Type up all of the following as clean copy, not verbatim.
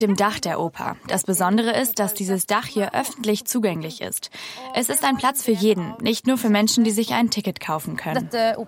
Dem Dach der Oper. Das Besondere ist, dass dieses Dach hier öffentlich zugänglich ist. Es ist ein Platz für jeden, nicht nur für Menschen, die sich ein Ticket kaufen können.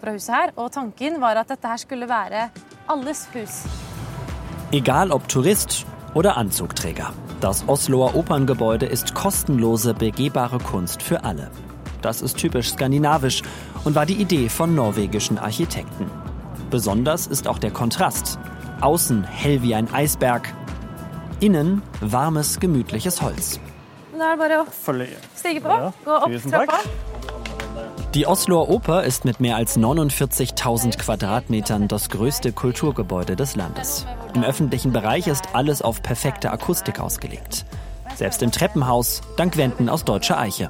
Egal ob Tourist oder Anzugträger. Das Osloer Operngebäude ist kostenlose, begehbare Kunst für alle. Das ist typisch skandinavisch und war die Idee von norwegischen Architekten. Besonders ist auch der Kontrast. Außen hell wie ein Eisberg, innen warmes, gemütliches Holz. Die Osloer Oper ist mit mehr als 49.000 Quadratmetern das größte Kulturgebäude des Landes. Im öffentlichen Bereich ist alles auf perfekte Akustik ausgelegt. Selbst im Treppenhaus dank Wänden aus deutscher Eiche.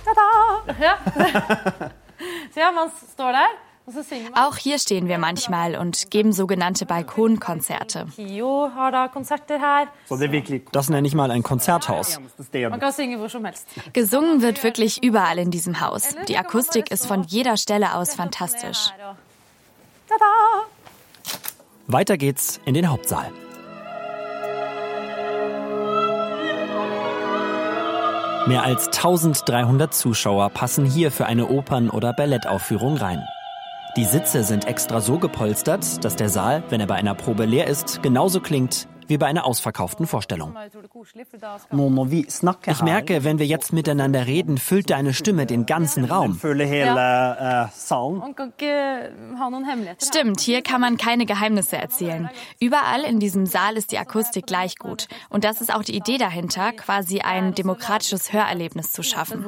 Auch hier stehen wir manchmal und geben sogenannte Balkonkonzerte. Das nenne ich mal ein Konzerthaus. Gesungen wird wirklich überall in diesem Haus. Die Akustik ist von jeder Stelle aus fantastisch. Weiter geht's in den Hauptsaal. Mehr als 1300 Zuschauer passen hier für eine Opern- oder Ballettaufführung rein. Die Sitze sind extra so gepolstert, dass der Saal, wenn er bei einer Probe leer ist, genauso klingt wie bei einer ausverkauften Vorstellung. Ich merke, wenn wir jetzt miteinander reden, füllt deine Stimme den ganzen Raum. Stimmt, hier kann man keine Geheimnisse erzählen. Überall in diesem Saal ist die Akustik gleich gut. Und das ist auch die Idee dahinter, quasi ein demokratisches Hörerlebnis zu schaffen.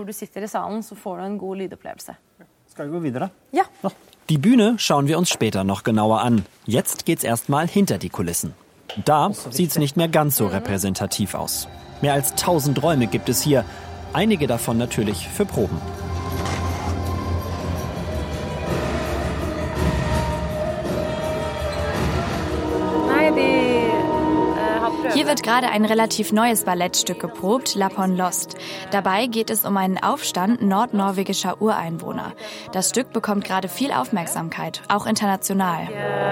Ja. Die Bühne schauen wir uns später noch genauer an. Jetzt geht's erstmal hinter die Kulissen. Da sieht's nicht mehr ganz so repräsentativ aus. Mehr als 1000 Räume gibt es hier, einige davon natürlich für Proben. Hier wird gerade ein relativ neues Ballettstück geprobt, Lapon Lost. Dabei geht es um einen Aufstand nordnorwegischer Ureinwohner. Das Stück bekommt gerade viel Aufmerksamkeit, auch international.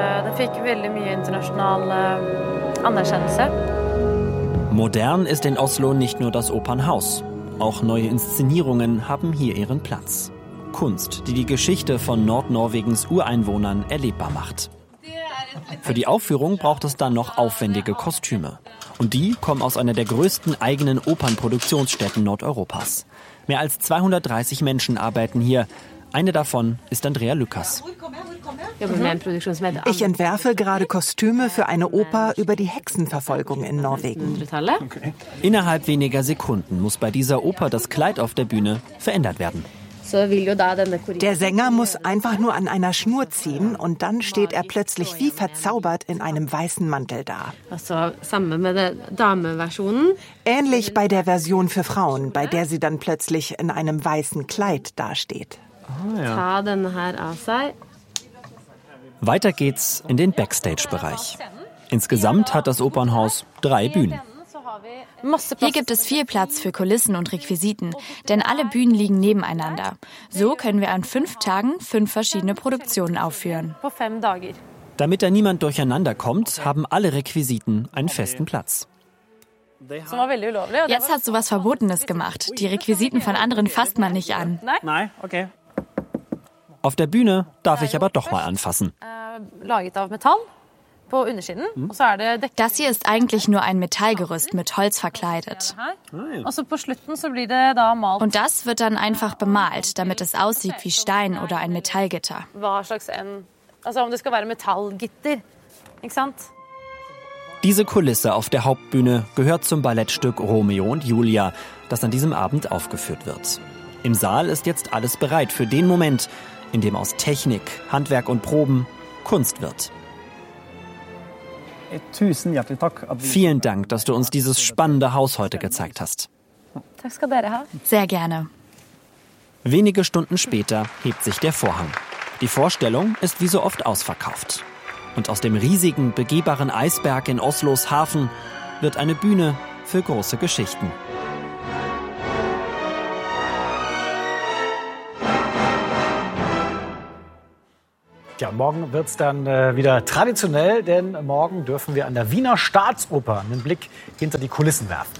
Modern ist in Oslo nicht nur das Opernhaus. Auch neue Inszenierungen haben hier ihren Platz. Kunst, die die Geschichte von Nordnorwegens Ureinwohnern erlebbar macht. Für die Aufführung braucht es dann noch aufwendige Kostüme. Und die kommen aus einer der größten eigenen Opernproduktionsstätten Nordeuropas. Mehr als 230 Menschen arbeiten hier. Eine davon ist Andrea Lyckas. Ich entwerfe gerade Kostüme für eine Oper über die Hexenverfolgung in Norwegen. Okay. Innerhalb weniger Sekunden muss bei dieser Oper das Kleid auf der Bühne verändert werden. Der Sänger muss einfach nur an einer Schnur ziehen und dann steht er plötzlich wie verzaubert in einem weißen Mantel da. Ähnlich bei der Version für Frauen, bei der sie dann plötzlich in einem weißen Kleid dasteht. Oh, ja. Weiter geht's in den Backstage-Bereich. Insgesamt hat das Opernhaus 3 Bühnen. Hier gibt es viel Platz für Kulissen und Requisiten, denn alle Bühnen liegen nebeneinander. So können wir an 5 Tagen 5 verschiedene Produktionen aufführen. Damit da niemand durcheinander kommt, haben alle Requisiten einen festen Platz. Jetzt hast du was Verbotenes gemacht. Die Requisiten von anderen fasst man nicht an. Nein, okay. Auf der Bühne darf ich aber doch mal anfassen. Das hier ist eigentlich nur ein Metallgerüst mit Holz verkleidet. Und das wird dann einfach bemalt, damit es aussieht wie Stein oder ein Metallgitter. Diese Kulisse auf der Hauptbühne gehört zum Ballettstück Romeo und Julia, das an diesem Abend aufgeführt wird. Im Saal ist jetzt alles bereit für den Moment, in dem aus Technik, Handwerk und Proben Kunst wird. Vielen Dank, dass du uns dieses spannende Haus heute gezeigt hast. Sehr gerne. Wenige Stunden später hebt sich der Vorhang. Die Vorstellung ist wie so oft ausverkauft. Und aus dem riesigen, begehbaren Eisberg in Oslos Hafen wird eine Bühne für große Geschichten. Ja, morgen wird es dann wieder traditionell, denn morgen dürfen wir an der Wiener Staatsoper einen Blick hinter die Kulissen werfen.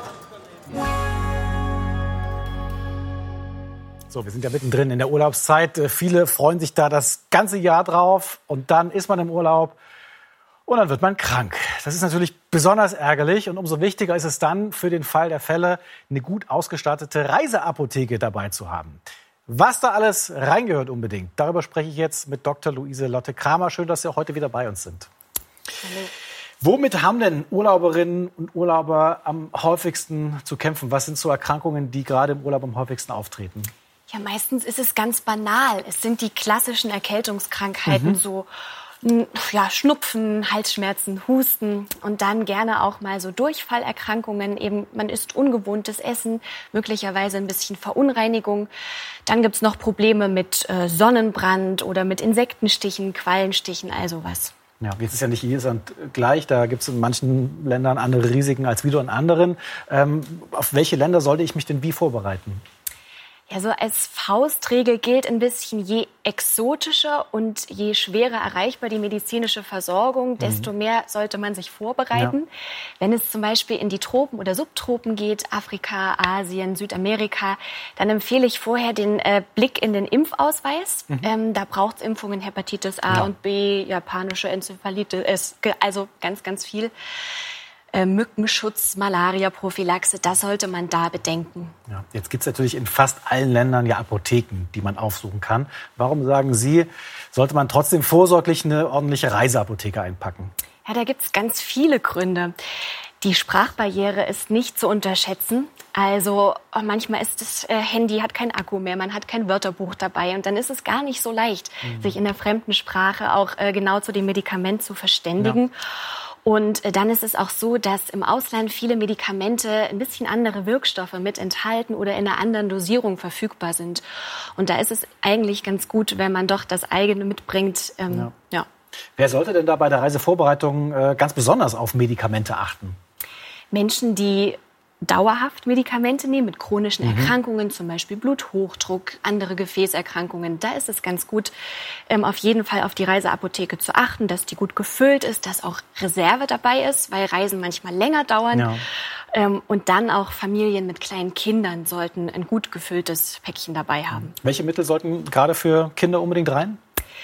So, wir sind ja mittendrin in der Urlaubszeit. Viele freuen sich da das ganze Jahr drauf und dann ist man im Urlaub und dann wird man krank. Das ist natürlich besonders ärgerlich und umso wichtiger ist es dann für den Fall der Fälle, eine gut ausgestattete Reiseapotheke dabei zu haben. Was da alles reingehört unbedingt, darüber spreche ich jetzt mit Dr. Luise Lotte-Kramer. Schön, dass Sie auch heute wieder bei uns sind. Hallo. Womit haben denn Urlauberinnen und Urlauber am häufigsten zu kämpfen? Was sind so Erkrankungen, die gerade im Urlaub am häufigsten auftreten? Ja, meistens ist es ganz banal. Es sind die klassischen Erkältungskrankheiten, so Schnupfen, Halsschmerzen, Husten und dann gerne auch mal so Durchfallerkrankungen. Eben, man isst ungewohntes Essen, möglicherweise ein bisschen Verunreinigung. Dann gibt's noch Probleme mit Sonnenbrand oder mit Insektenstichen, Quallenstichen, also was. Ja, jetzt ist ja nicht jedes Land gleich. Da gibt es in manchen Ländern andere Risiken als wieder in anderen. Auf welche Länder sollte ich mich denn wie vorbereiten? Ja, so als Faustregel gilt ein bisschen, je exotischer und je schwerer erreichbar die medizinische Versorgung, desto mehr sollte man sich vorbereiten. Ja. Wenn es zum Beispiel in die Tropen oder Subtropen geht, Afrika, Asien, Südamerika, dann empfehle ich vorher den Blick in den Impfausweis. Da braucht es Impfungen Hepatitis A und B, japanische Enzephalitis, also ganz, ganz viel. Mückenschutz, Malaria-Prophylaxe, das sollte man da bedenken. Ja, jetzt gibt es natürlich in fast allen Ländern ja Apotheken, die man aufsuchen kann. Warum sagen Sie, sollte man trotzdem vorsorglich eine ordentliche Reiseapotheke einpacken? Ja, da gibt es ganz viele Gründe. Die Sprachbarriere ist nicht zu unterschätzen. Also manchmal ist das Handy hat kein Akku mehr, man hat kein Wörterbuch dabei und dann ist es gar nicht so leicht, sich in der fremden Sprache auch genau zu dem Medikament zu verständigen. Ja. Und dann ist es auch so, dass im Ausland viele Medikamente ein bisschen andere Wirkstoffe mit enthalten oder in einer anderen Dosierung verfügbar sind. Und da ist es eigentlich ganz gut, wenn man doch das eigene mitbringt. Ja. Wer sollte denn da bei der Reisevorbereitung ganz besonders auf Medikamente achten? Menschen, die dauerhaft Medikamente nehmen mit chronischen Erkrankungen, zum Beispiel Bluthochdruck, andere Gefäßerkrankungen. Da ist es ganz gut, auf jeden Fall auf die Reiseapotheke zu achten, dass die gut gefüllt ist, dass auch Reserve dabei ist, weil Reisen manchmal länger dauern. Ja. Und dann auch Familien mit kleinen Kindern sollten ein gut gefülltes Päckchen dabei haben. Welche Mittel sollten gerade für Kinder unbedingt rein?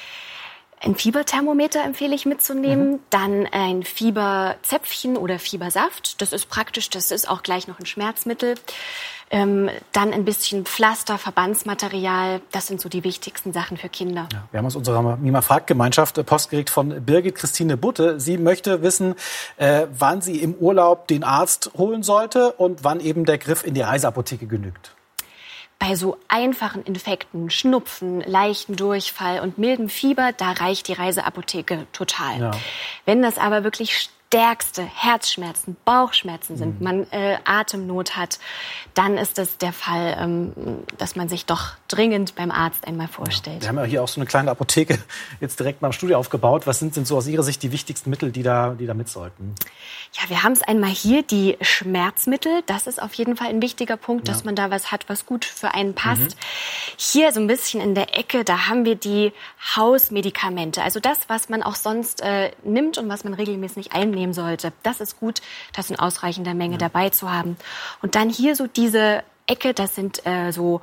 Ein Fieberthermometer empfehle ich mitzunehmen, dann ein Fieberzäpfchen oder Fiebersaft. Das ist praktisch, das ist auch gleich noch ein Schmerzmittel. Dann ein bisschen Pflaster, Verbandsmaterial. Das sind so die wichtigsten Sachen für Kinder. Ja, wir haben aus unserer Mima-Fragt-Gemeinschaft Post gekriegt von Birgit Christine Butte. Sie möchte wissen, wann sie im Urlaub den Arzt holen sollte und wann eben der Griff in die Reiseapotheke genügt. Bei so einfachen Infekten, Schnupfen, leichten Durchfall und mildem Fieber, da reicht die Reiseapotheke total. Ja. Wenn das aber wirklich stärkste Herzschmerzen, Bauchschmerzen sind, man Atemnot hat, dann ist es der Fall, dass man sich doch dringend beim Arzt einmal vorstellt. Wir haben ja hier auch so eine kleine Apotheke jetzt direkt nach dem Studio aufgebaut. Was sind denn so aus Ihrer Sicht die wichtigsten Mittel, die da mit sollten? Ja, wir haben es einmal hier, die Schmerzmittel. Das ist auf jeden Fall ein wichtiger Punkt, dass man da was hat, was gut für einen passt. Hier so ein bisschen in der Ecke, da haben wir die Hausmedikamente. Also das, was man auch sonst nimmt und was man regelmäßig einnehmen sollte. Das ist gut, das in ausreichender Menge dabei zu haben. Und dann hier so diese Ecke, das sind so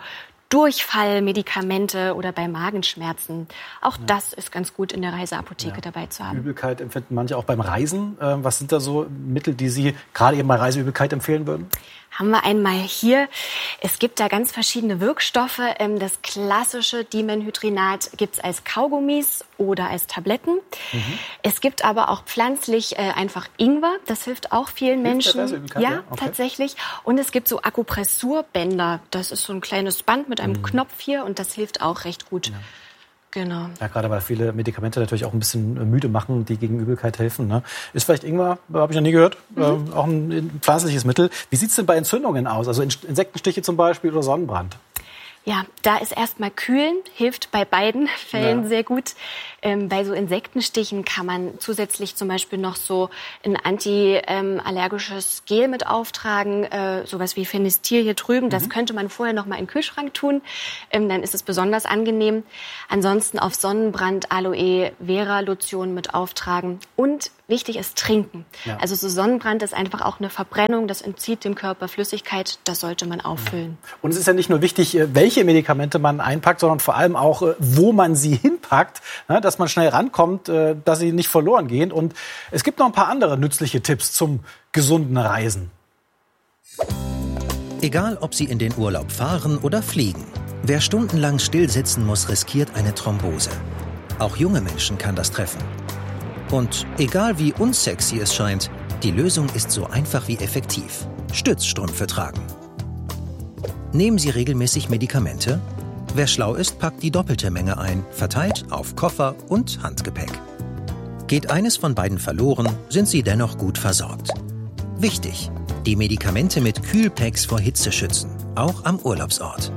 Durchfallmedikamente oder bei Magenschmerzen. Auch das ist ganz gut in der Reiseapotheke dabei zu haben. Übelkeit empfinden manche auch beim Reisen. Was sind da so Mittel, die Sie gerade eben bei Reiseübelkeit empfehlen würden? Haben wir einmal hier. Es gibt da ganz verschiedene Wirkstoffe. Das klassische Dimenhydrinat gibt es als Kaugummis oder als Tabletten. Es gibt aber auch pflanzlich einfach Ingwer. Das hilft auch vielen Menschen. Ja, okay. Tatsächlich. Und es gibt so Akupressurbänder. Das ist so ein kleines Band mit einem Knopf hier und das hilft auch recht gut. Ja. Genau. Ja, gerade weil viele Medikamente natürlich auch ein bisschen müde machen, die gegen Übelkeit helfen. Ne? Ist vielleicht Ingwer, habe ich noch nie gehört, auch ein pflanzliches Mittel. Wie sieht es denn bei Entzündungen aus? Also Insektenstiche zum Beispiel oder Sonnenbrand? Ja, da ist erstmal kühlen, hilft bei beiden Fällen sehr gut. Bei so Insektenstichen kann man zusätzlich zum Beispiel noch so ein antiallergisches Gel mit auftragen, sowas wie Fenistil hier drüben. Das könnte man vorher noch mal in den Kühlschrank tun, dann ist es besonders angenehm. Ansonsten auf Sonnenbrand Aloe Vera Lotion mit auftragen und wichtig ist trinken. Ja. Also so Sonnenbrand ist einfach auch eine Verbrennung, das entzieht dem Körper Flüssigkeit, das sollte man auffüllen. Und es ist ja nicht nur wichtig, welche Medikamente man einpackt, sondern vor allem auch, wo man sie hinpackt, dass man schnell rankommt, dass sie nicht verloren gehen. Und es gibt noch ein paar andere nützliche Tipps zum gesunden Reisen. Egal, ob Sie in den Urlaub fahren oder fliegen, wer stundenlang still sitzen muss, riskiert eine Thrombose. Auch junge Menschen kann das treffen. Und egal wie unsexy es scheint, die Lösung ist so einfach wie effektiv. Stützstrümpfe tragen. Nehmen Sie regelmäßig Medikamente? Wer schlau ist, packt die doppelte Menge ein, verteilt auf Koffer und Handgepäck. Geht eines von beiden verloren, sind Sie dennoch gut versorgt. Wichtig, die Medikamente mit Kühlpacks vor Hitze schützen, auch am Urlaubsort.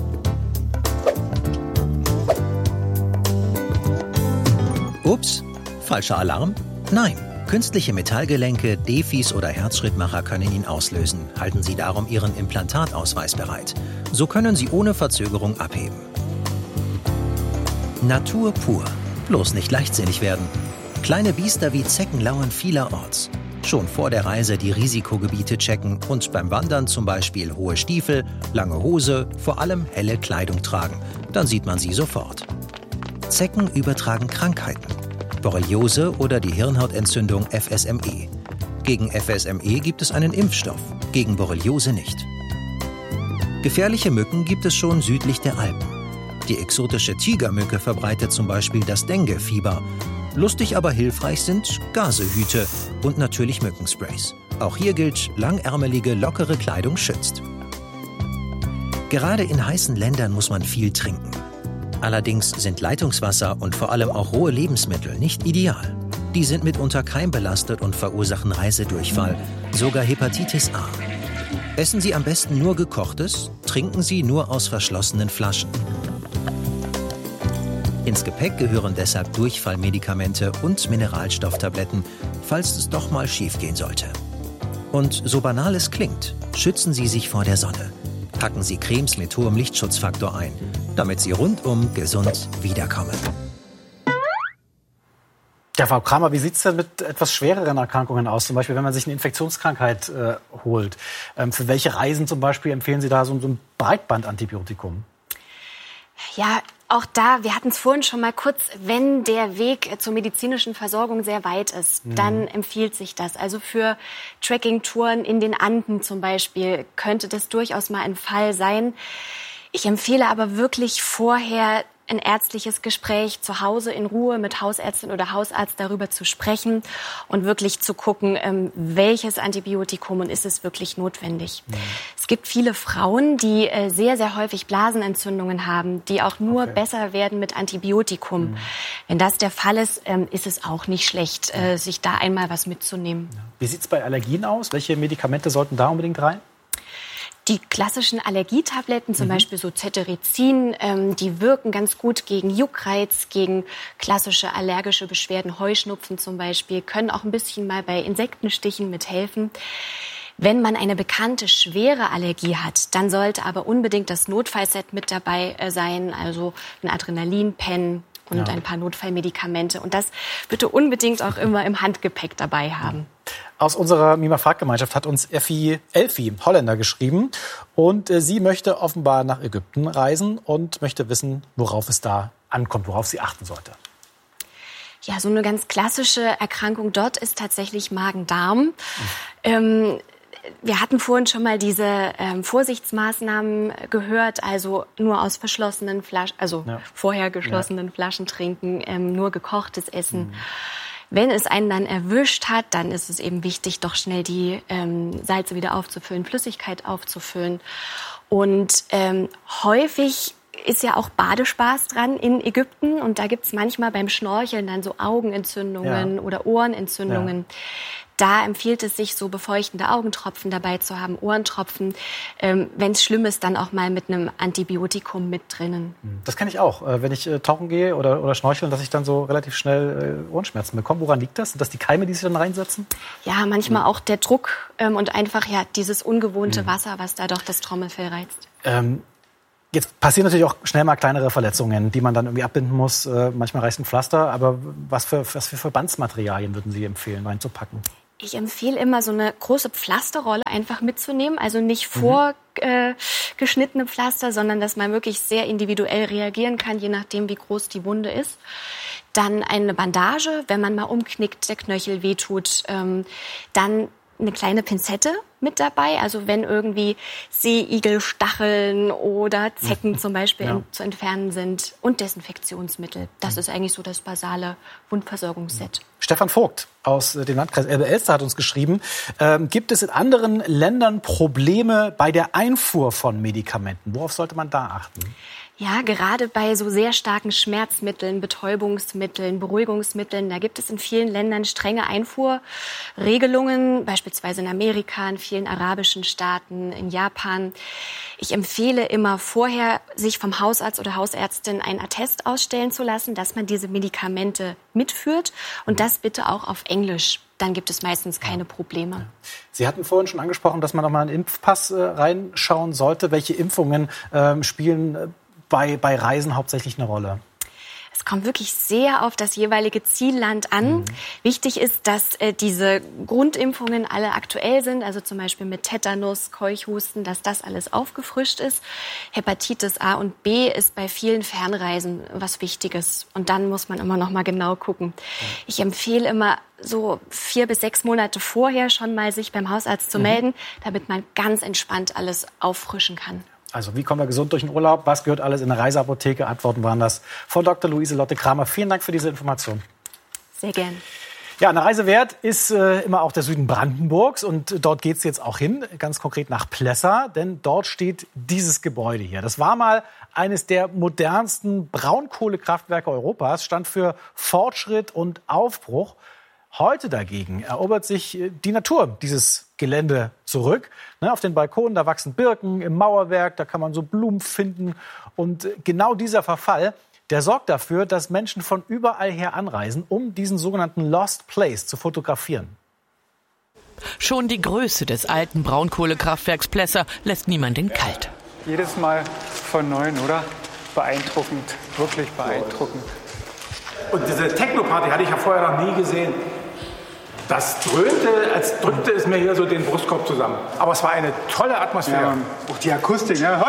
Ups, falscher Alarm? Nein, künstliche Metallgelenke, Defis oder Herzschrittmacher können ihn auslösen. Halten Sie darum Ihren Implantatausweis bereit. So können Sie ohne Verzögerung abheben. Natur pur. Bloß nicht leichtsinnig werden. Kleine Biester wie Zecken lauern vielerorts. Schon vor der Reise die Risikogebiete checken und beim Wandern zum Beispiel hohe Stiefel, lange Hose, vor allem helle Kleidung tragen. Dann sieht man sie sofort. Zecken übertragen Krankheiten. Borreliose oder die Hirnhautentzündung FSME. Gegen FSME gibt es einen Impfstoff, gegen Borreliose nicht. Gefährliche Mücken gibt es schon südlich der Alpen. Die exotische Tigermücke verbreitet zum Beispiel das Dengue-Fieber. Lustig, aber hilfreich sind Gasehüte und natürlich Mückensprays. Auch hier gilt, langärmelige, lockere Kleidung schützt. Gerade in heißen Ländern muss man viel trinken. Allerdings sind Leitungswasser und vor allem auch rohe Lebensmittel nicht ideal. Die sind mitunter keimbelastet und verursachen Reisedurchfall, sogar Hepatitis A. Essen Sie am besten nur Gekochtes, trinken Sie nur aus verschlossenen Flaschen. Ins Gepäck gehören deshalb Durchfallmedikamente und Mineralstofftabletten, falls es doch mal schiefgehen sollte. Und so banal es klingt, schützen Sie sich vor der Sonne. Packen Sie Cremes mit hohem Lichtschutzfaktor ein, damit Sie rundum gesund wiederkommen. Ja, Frau Kramer, wie sieht es denn mit etwas schwereren Erkrankungen aus? Zum Beispiel, wenn man sich eine Infektionskrankheit holt. Für welche Reisen zum Beispiel empfehlen Sie da so ein Breitbandantibiotikum? Ja, auch da, wir hatten es vorhin schon mal kurz, wenn der Weg zur medizinischen Versorgung sehr weit ist, dann empfiehlt sich das. Also für Trekkingtouren in den Anden zum Beispiel könnte das durchaus mal ein Fall sein. Ich empfehle aber wirklich vorher ein ärztliches Gespräch zu Hause in Ruhe mit Hausärztin oder Hausarzt darüber zu sprechen und wirklich zu gucken, welches Antibiotikum und ist es wirklich notwendig. Es gibt viele Frauen, die sehr, sehr häufig Blasenentzündungen haben, die auch nur besser werden mit Antibiotikum. Wenn das der Fall ist, ist es auch nicht schlecht, sich da einmal was mitzunehmen. Wie sieht es bei Allergien aus? Welche Medikamente sollten da unbedingt rein? Die klassischen Allergietabletten, zum Beispiel so Cetirizin, die wirken ganz gut gegen Juckreiz, gegen klassische allergische Beschwerden, Heuschnupfen zum Beispiel, können auch ein bisschen mal bei Insektenstichen mithelfen. Wenn man eine bekannte schwere Allergie hat, dann sollte aber unbedingt das Notfallset mit dabei sein, also ein Adrenalinpen und ein paar Notfallmedikamente. Und das bitte unbedingt auch immer im Handgepäck dabei haben. Aus unserer Mimafak-Gemeinschaft hat uns Elfie, Holländer, geschrieben. Und sie möchte offenbar nach Ägypten reisen und möchte wissen, worauf es da ankommt, worauf sie achten sollte. Ja, so eine ganz klassische Erkrankung dort ist tatsächlich Magen-Darm. Wir hatten vorhin schon mal diese Vorsichtsmaßnahmen gehört, also nur aus verschlossenen Flaschen, also vorher geschlossenen Flaschen trinken, nur gekochtes Essen. Wenn es einen dann erwischt hat, dann ist es eben wichtig, doch schnell die Salze wieder aufzufüllen, Flüssigkeit aufzufüllen. Und häufig ist ja auch Badespaß dran in Ägypten. Und da gibt's manchmal beim Schnorcheln dann so Augenentzündungen oder Ohrenentzündungen. Da empfiehlt es sich, so befeuchtende Augentropfen dabei zu haben, Ohrentropfen. Wenn es schlimm ist, dann auch mal mit einem Antibiotikum mit drinnen. Das kenne ich auch. Wenn ich tauchen gehe oder schnorcheln, dass ich dann so relativ schnell Ohrenschmerzen bekomme. Woran liegt das? Sind das die Keime, die sich dann reinsetzen? Ja, manchmal auch der Druck und einfach dieses ungewohnte Wasser, was da doch das Trommelfell reizt. Jetzt passieren natürlich auch schnell mal kleinere Verletzungen, die man dann irgendwie abbinden muss. Manchmal reißt ein Pflaster. Aber was für Verbandsmaterialien würden Sie empfehlen, reinzupacken? Ich empfehle immer, so eine große Pflasterrolle einfach mitzunehmen. Also nicht vorgeschnittene Pflaster, sondern dass man wirklich sehr individuell reagieren kann, je nachdem, wie groß die Wunde ist. Dann eine Bandage, wenn man mal umknickt, der Knöchel wehtut. Dann eine kleine Pinzette mit dabei. Also wenn irgendwie Seeigel, Stacheln oder Zecken zum Beispiel zu entfernen sind. Und Desinfektionsmittel. Das ist eigentlich so das basale Wundversorgungsset. Stefan Vogt aus dem Landkreis Elbe-Elster hat uns geschrieben, gibt es in anderen Ländern Probleme bei der Einfuhr von Medikamenten? Worauf sollte man da achten? Ja, gerade bei so sehr starken Schmerzmitteln, Betäubungsmitteln, Beruhigungsmitteln, da gibt es in vielen Ländern strenge Einfuhrregelungen, beispielsweise in Amerika, in vielen arabischen Staaten, in Japan. Ich empfehle immer vorher, sich vom Hausarzt oder Hausärztin einen Attest ausstellen zu lassen, dass man diese Medikamente mitführt und das bitte auch auf Englisch. Dann gibt es meistens keine Probleme. Sie hatten vorhin schon angesprochen, dass man noch mal einen Impfpass reinschauen sollte. Welche Impfungen spielen bei Reisen hauptsächlich eine Rolle? Es kommt wirklich sehr auf das jeweilige Zielland an. Wichtig ist, dass diese Grundimpfungen alle aktuell sind, also zum Beispiel mit Tetanus, Keuchhusten, dass das alles aufgefrischt ist. Hepatitis A und B ist bei vielen Fernreisen was Wichtiges. Und dann muss man immer noch mal genau gucken. Ich empfehle immer, so 4 bis 6 Monate vorher schon mal sich beim Hausarzt zu melden, damit man ganz entspannt alles auffrischen kann. Also wie kommen wir gesund durch den Urlaub? Was gehört alles in der Reiseapotheke? Antworten waren das von Dr. Luise Lotte Kramer. Vielen Dank für diese Information. Sehr gern. Ja, eine Reise wert ist immer auch der Süden Brandenburgs. Und dort geht es jetzt auch hin, ganz konkret nach Plessa. Denn dort steht dieses Gebäude hier. Das war mal eines der modernsten Braunkohlekraftwerke Europas, stand für Fortschritt und Aufbruch. Heute dagegen erobert sich die Natur dieses Gelände zurück. Auf den Balkonen, da wachsen Birken, im Mauerwerk, da kann man so Blumen finden. Und genau dieser Verfall, der sorgt dafür, dass Menschen von überall her anreisen, um diesen sogenannten Lost Place zu fotografieren. Schon die Größe des alten Braunkohlekraftwerks Plessa lässt niemanden kalt. Jedes Mal von Neuem, oder? Beeindruckend, wirklich beeindruckend. Und diese Techno-Party hatte ich ja vorher noch nie gesehen. Das dröhnte, als drückte es mir hier so den Brustkorb zusammen. Aber es war eine tolle Atmosphäre. Ja, auch die Akustik, ne?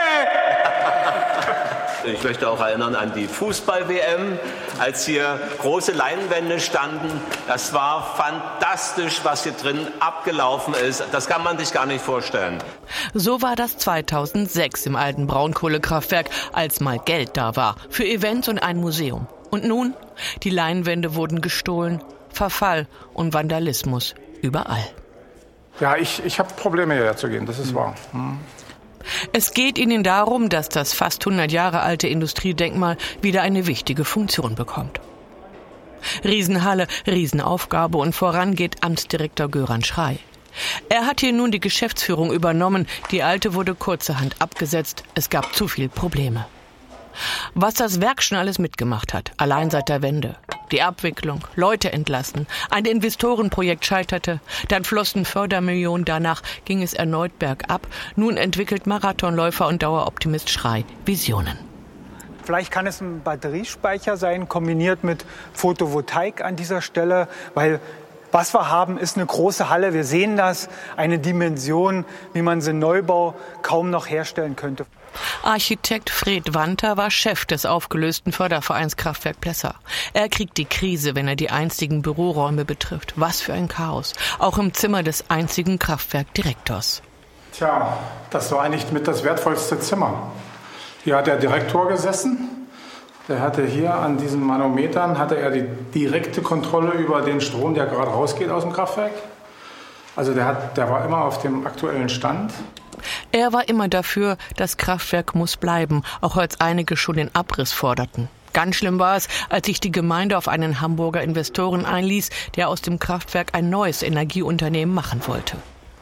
Ich möchte auch erinnern an die Fußball-WM, als hier große Leinwände standen. Das war fantastisch, was hier drin abgelaufen ist. Das kann man sich gar nicht vorstellen. So war das 2006 im alten Braunkohlekraftwerk, als mal Geld da war für Events und ein Museum. Und nun? Die Leinwände wurden gestohlen. Verfall und Vandalismus überall. Ja, ich habe Probleme, hierher zu gehen, das ist wahr. Es geht ihnen darum, dass das fast 100 Jahre alte Industriedenkmal wieder eine wichtige Funktion bekommt. Riesenhalle, Riesenaufgabe und voran geht Amtsdirektor Göran Schrey. Er hat hier nun die Geschäftsführung übernommen. Die alte wurde kurzerhand abgesetzt. Es gab zu viele Probleme. Was das Werk schon alles mitgemacht hat, allein seit der Wende. Die Abwicklung, Leute entlassen, ein Investorenprojekt scheiterte, dann flossen Fördermillionen, danach ging es erneut bergab. Nun entwickelt Marathonläufer und Daueroptimist Schrey Visionen. Vielleicht kann es ein Batteriespeicher sein, kombiniert mit Photovoltaik an dieser Stelle, weil was wir haben, ist eine große Halle. Wir sehen das, eine Dimension, wie man sie im Neubau kaum noch herstellen könnte. Architekt Fred Wanter war Chef des aufgelösten Fördervereins Kraftwerk Plessa. Er kriegt die Krise, wenn er die einzigen Büroräume betrifft. Was für ein Chaos. Auch im Zimmer des einzigen Kraftwerkdirektors. Tja, das war eigentlich mit das wertvollste Zimmer. Hier hat der Direktor gesessen. Der hatte hier an diesen Manometern die direkte Kontrolle über den Strom, der gerade rausgeht aus dem Kraftwerk. Also der war immer auf dem aktuellen Stand. Er war immer dafür, das Kraftwerk muss bleiben, auch als einige schon den Abriss forderten. Ganz schlimm war es, als sich die Gemeinde auf einen Hamburger Investoren einließ, der aus dem Kraftwerk ein neues Energieunternehmen machen wollte.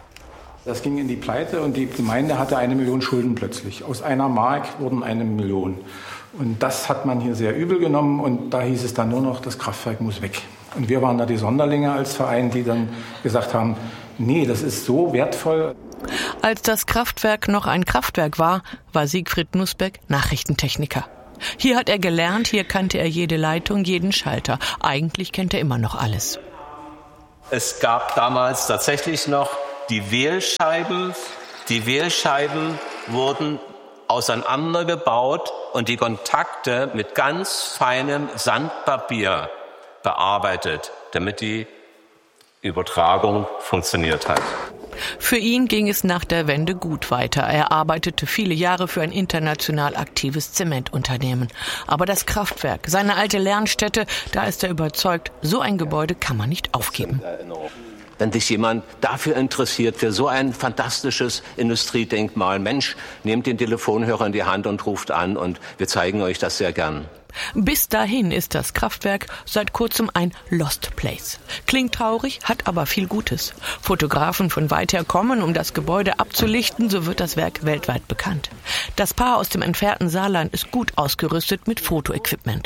Das ging in die Pleite und die Gemeinde hatte 1 Million Schulden plötzlich. Aus 1 Mark wurden 1 Million. Und das hat man hier sehr übel genommen und da hieß es dann nur noch, das Kraftwerk muss weg. Und wir waren da die Sonderlinge als Verein, die dann gesagt haben, nee, das ist so wertvoll. Als das Kraftwerk noch ein Kraftwerk war, war Siegfried Nussbeck Nachrichtentechniker. Hier hat er gelernt, hier kannte er jede Leitung, jeden Schalter. Eigentlich kennt er immer noch alles. Es gab damals tatsächlich noch die Wählscheiben. Die Wählscheiben wurden auseinandergebaut und die Kontakte mit ganz feinem Sandpapier bearbeitet, damit die Übertragung funktioniert hat. Für ihn ging es nach der Wende gut weiter. Er arbeitete viele Jahre für ein international aktives Zementunternehmen. Aber das Kraftwerk, seine alte Lernstätte, da ist er überzeugt, so ein Gebäude kann man nicht aufgeben. Wenn sich jemand dafür interessiert, für so ein fantastisches Industriedenkmal, Mensch, nehmt den Telefonhörer in die Hand und ruft an und wir zeigen euch das sehr gern. Bis dahin ist das Kraftwerk seit kurzem ein Lost Place. Klingt traurig, hat aber viel Gutes. Fotografen von weit her kommen, um das Gebäude abzulichten, so wird das Werk weltweit bekannt. Das Paar aus dem entfernten Saarland ist gut ausgerüstet mit Fotoequipment.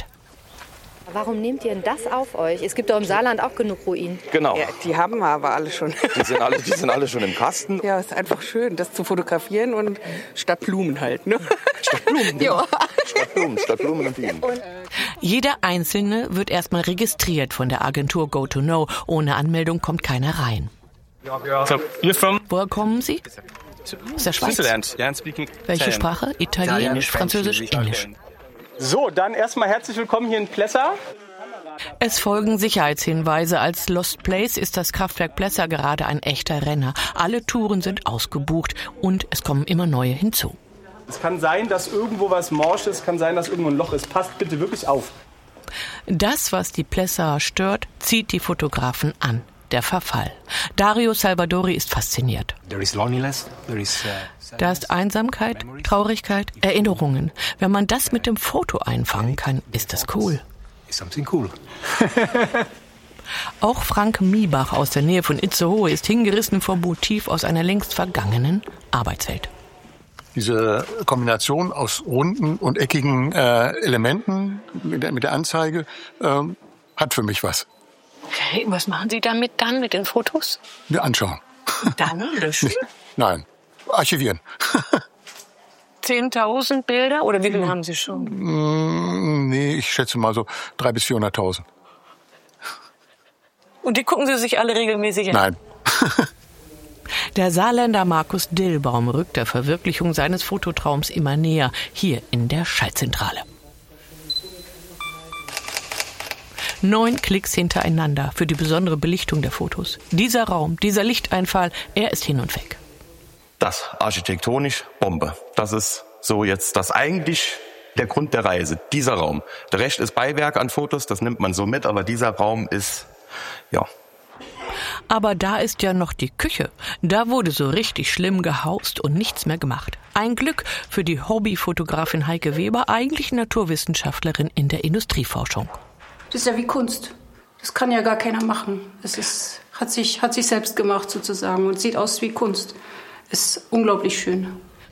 Warum nehmt ihr denn das auf euch? Es gibt doch im Saarland auch genug Ruinen. Genau. Ja, die haben wir aber alle schon. Die sind alle schon im Kasten. Ja, es ist einfach schön, das zu fotografieren und statt Blumen halt. Ne? Statt Blumen? Ja. Statt Blumen und Bienen. Jeder Einzelne wird erstmal registriert von der Agentur GoToKnow. Ohne Anmeldung kommt keiner rein. So, you're from? Woher kommen Sie? Aus der Schweiz. Switzerland. Yeah, speaking Welche Sprache? Italienisch, Französisch, Englisch. So, dann erstmal herzlich willkommen hier in Plessa. Es folgen Sicherheitshinweise. Als Lost Place ist das Kraftwerk Plessa gerade ein echter Renner. Alle Touren sind ausgebucht und es kommen immer neue hinzu. Es kann sein, dass irgendwo was morsch ist, kann sein, dass irgendwo ein Loch ist. Passt bitte wirklich auf. Das, was die Plessa stört, zieht die Fotografen an. Der Verfall. Dario Salvadori ist fasziniert. Da ist Einsamkeit, Traurigkeit, Erinnerungen. Wenn man das mit dem Foto einfangen kann, ist das cool. Auch Frank Miebach aus der Nähe von Itzehoe ist hingerissen vom Motiv aus einer längst vergangenen Arbeitswelt. Diese Kombination aus runden und eckigen Elementen mit der Anzeige hat für mich was. Okay, was machen Sie damit dann mit den Fotos? Wir anschauen. Dann löschen? Nein, archivieren. 10.000 Bilder oder wie viel haben Sie schon? Nee, ich schätze mal so 300.000 bis 400.000. Und die gucken Sie sich alle regelmäßig an? Nein. Der Saarländer Markus Dillbaum rückt der Verwirklichung seines Fototraums immer näher, hier in der Schaltzentrale. 9 Klicks hintereinander für die besondere Belichtung der Fotos. Dieser Raum, dieser Lichteinfall, er ist hin und weg. Das architektonisch Bombe. Das ist so jetzt das eigentlich der Grund der Reise. Dieser Raum. Der Rest ist Beiwerk an Fotos, das nimmt man so mit, aber dieser Raum ist, ja. Aber da ist ja noch die Küche. Da wurde so richtig schlimm gehaust und nichts mehr gemacht. Ein Glück für die Hobbyfotografin Heike Weber, eigentlich Naturwissenschaftlerin in der Industrieforschung. Das ist ja wie Kunst. Das kann ja gar keiner machen. Hat sich selbst gemacht sozusagen und sieht aus wie Kunst. Ist unglaublich schön.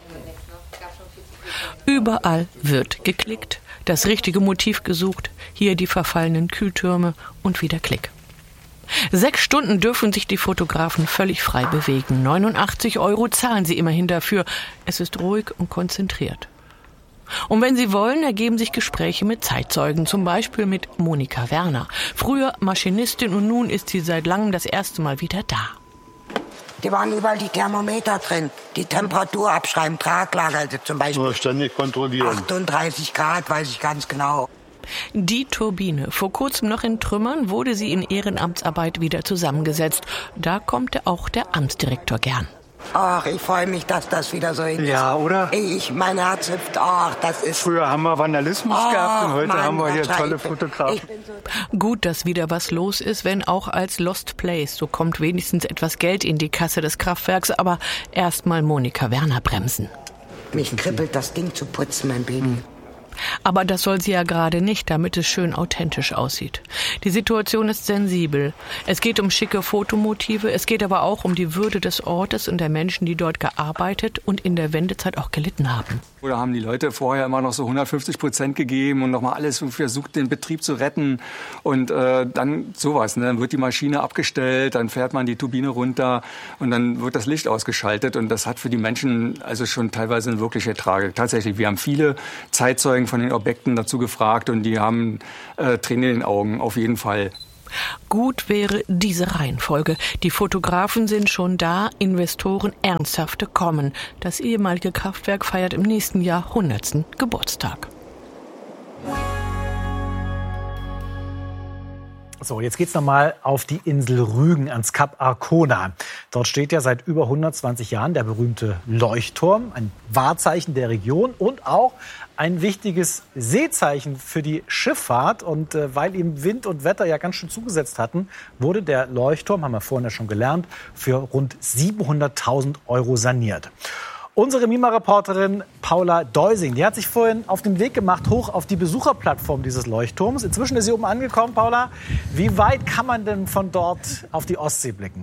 Überall wird geklickt, das richtige Motiv gesucht, hier die verfallenen Kühltürme und wieder Klick. 6 Stunden dürfen sich die Fotografen völlig frei bewegen. 89 € zahlen sie immerhin dafür. Es ist ruhig und konzentriert. Und wenn Sie wollen, ergeben sich Gespräche mit Zeitzeugen, zum Beispiel mit Monika Werner. Früher Maschinistin und nun ist sie seit langem das erste Mal wieder da. Die waren überall die Thermometer drin, die Temperatur abschreiben, Traglager, also zum Beispiel. Nur ständig kontrollieren. 38 Grad, weiß ich ganz genau. Die Turbine, vor kurzem noch in Trümmern, wurde sie in Ehrenamtsarbeit wieder zusammengesetzt. Da kommt auch der Amtsdirektor gern. Ach, ich freue mich, dass das wieder so ist. Ja, oder? Mein Herz hüpft. Ach, das ist... Früher haben wir Vandalismus gehabt und heute haben wir hier tolle Fotografen. Gut, dass wieder was los ist, wenn auch als Lost Place. So kommt wenigstens etwas Geld in die Kasse des Kraftwerks. Aber erst mal Monika Werner bremsen. Mich kribbelt, das Ding zu putzen, mein Baby. Aber das soll sie ja gerade nicht, damit es schön authentisch aussieht. Die Situation ist sensibel. Es geht um schicke Fotomotive, es geht aber auch um die Würde des Ortes und der Menschen, die dort gearbeitet und in der Wendezeit auch gelitten haben. Oder haben die Leute vorher immer noch so 150% gegeben und nochmal alles versucht, den Betrieb zu retten. Und dann sowas, ne? Dann wird die Maschine abgestellt, dann fährt man die Turbine runter und dann wird das Licht ausgeschaltet. Und das hat für die Menschen also schon teilweise eine wirkliche Tragik. Tatsächlich, wir haben viele Zeitzeugen von den Objekten dazu gefragt und die haben Tränen in den Augen, auf jeden Fall. Gut wäre diese Reihenfolge. Die Fotografen sind schon da, Investoren ernsthafte kommen. Das ehemalige Kraftwerk feiert im nächsten Jahr 100. Geburtstag. So, jetzt geht's nochmal auf die Insel Rügen, ans Kap Arkona. Dort steht ja seit über 120 Jahren der berühmte Leuchtturm, ein Wahrzeichen der Region und auch ein wichtiges Seezeichen für die Schifffahrt. Und weil ihm Wind und Wetter ja ganz schön zugesetzt hatten, wurde der Leuchtturm, haben wir vorhin ja schon gelernt, für rund 700.000 € saniert. Unsere Mima-Reporterin Paula Deusing, die hat sich vorhin auf den Weg gemacht, hoch auf die Besucherplattform dieses Leuchtturms. Inzwischen ist sie oben angekommen, Paula. Wie weit kann man denn von dort auf die Ostsee blicken?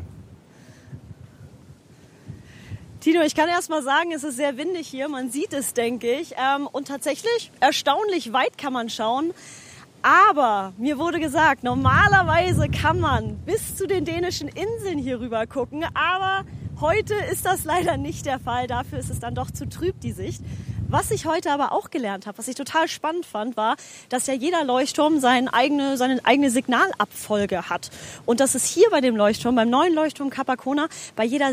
Tino, ich kann erst mal sagen, es ist sehr windig hier. Man sieht es, denke ich. Und tatsächlich, erstaunlich weit kann man schauen. Aber mir wurde gesagt, normalerweise kann man bis zu den dänischen Inseln hier rüber gucken. Aber heute ist das leider nicht der Fall. Dafür ist es dann doch zu trüb, die Sicht. Was ich heute aber auch gelernt habe, was ich total spannend fand, war, dass ja jeder Leuchtturm seine eigene Signalabfolge hat. Und dass es hier bei dem Leuchtturm, beim neuen Leuchtturm Kap Arkona, bei jeder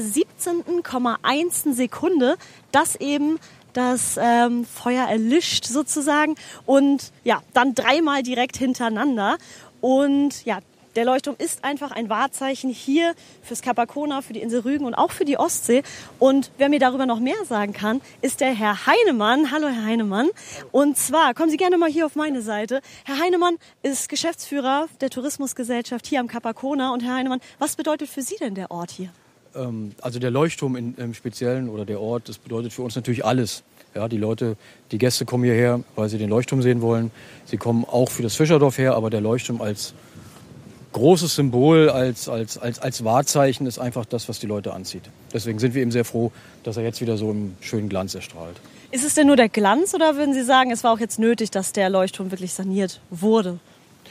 17,1 Sekunde, dass eben das Feuer erlischt sozusagen und ja, dann dreimal direkt hintereinander. Und ja, der Leuchtturm ist einfach ein Wahrzeichen hier fürs Kap Arkona, für die Insel Rügen und auch für die Ostsee. Und wer mir darüber noch mehr sagen kann, ist der Herr Heinemann. Hallo, Herr Heinemann. Und zwar, kommen Sie gerne mal hier auf meine Seite. Herr Heinemann ist Geschäftsführer der Tourismusgesellschaft hier am Kap Arkona. Und Herr Heinemann, was bedeutet für Sie denn der Ort hier? Also der Leuchtturm im Speziellen oder der Ort, das bedeutet für uns natürlich alles. Ja, die Gäste kommen hierher, weil sie den Leuchtturm sehen wollen. Sie kommen auch für das Fischerdorf her, aber der Leuchtturm als großes Symbol, als Wahrzeichen ist einfach das, was die Leute anzieht. Deswegen sind wir eben sehr froh, dass er jetzt wieder so im schönen Glanz erstrahlt. Ist es denn nur der Glanz oder würden Sie sagen, es war auch jetzt nötig, dass der Leuchtturm wirklich saniert wurde?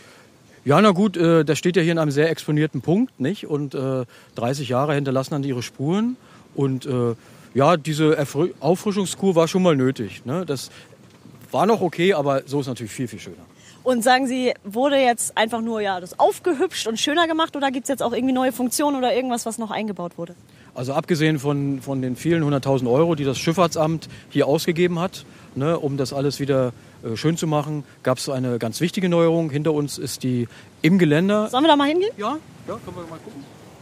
Ja, na gut, der steht ja hier in einem sehr exponierten Punkt, nicht? Und 30 Jahre hinterlassen dann ihre Spuren. Und ja, diese Auffrischungskur war schon mal nötig. Ne? Das war noch okay, aber so ist natürlich viel, viel schöner. Und sagen Sie, wurde jetzt einfach nur das aufgehübscht und schöner gemacht oder gibt es jetzt auch irgendwie neue Funktionen oder irgendwas, was noch eingebaut wurde? Also abgesehen von den vielen 100.000 €, die das Schifffahrtsamt hier ausgegeben hat, ne, um das alles wieder schön zu machen, gab es eine ganz wichtige Neuerung. Hinter uns ist die im Geländer. Sollen wir da mal hingehen? Ja, können wir mal gucken.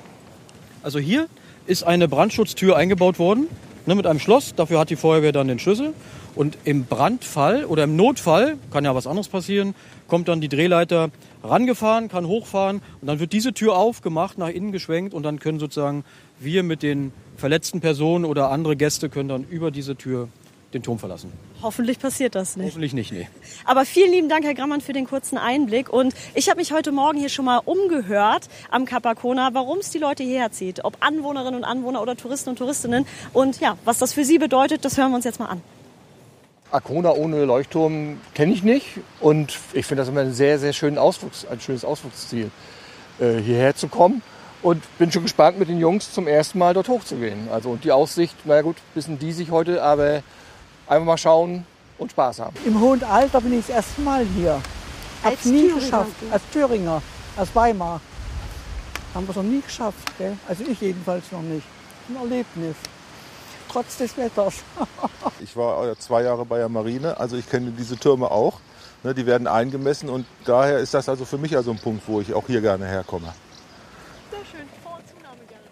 Also hier ist eine Brandschutztür eingebaut worden, ne, mit einem Schloss. Dafür hat die Feuerwehr dann den Schlüssel. Und im Brandfall oder im Notfall, kann ja was anderes passieren, kommt dann die Drehleiter rangefahren, kann hochfahren und dann wird diese Tür aufgemacht, nach innen geschwenkt und dann können sozusagen wir mit den verletzten Personen oder andere Gäste können dann über diese Tür den Turm verlassen. Hoffentlich passiert das nicht. Hoffentlich nicht, nee. Aber vielen lieben Dank, Herr Grammann, für den kurzen Einblick. Und ich habe mich heute Morgen hier schon mal umgehört am Kap Arkona, warum es die Leute hierher zieht. Ob Anwohnerinnen und Anwohner oder Touristen und Touristinnen. Und ja, was das für sie bedeutet, das hören wir uns jetzt mal an. Arkona ohne Leuchtturm kenne ich nicht. Und ich finde das immer ein sehr, sehr schönes Ausflugsziel, hierher zu kommen. Und bin schon gespannt, mit den Jungs zum ersten Mal dort hochzugehen. Also und die Aussicht, na gut, wissen die sich heute, aber einfach mal schauen und Spaß haben. Im hohen Alter bin ich das erste Mal hier. Habe es nie geschafft. Als Thüringer, als Weimar. Haben wir es noch nie geschafft. Gell? Also ich jedenfalls noch nicht. Ein Erlebnis. Trotz des Wetters. Ich war 2 Jahre bei der Marine, also ich kenne diese Türme auch. Die werden eingemessen und daher ist das also für mich also ein Punkt, wo ich auch hier gerne herkomme. Sehr schön, Vor- und Zunahme gerne.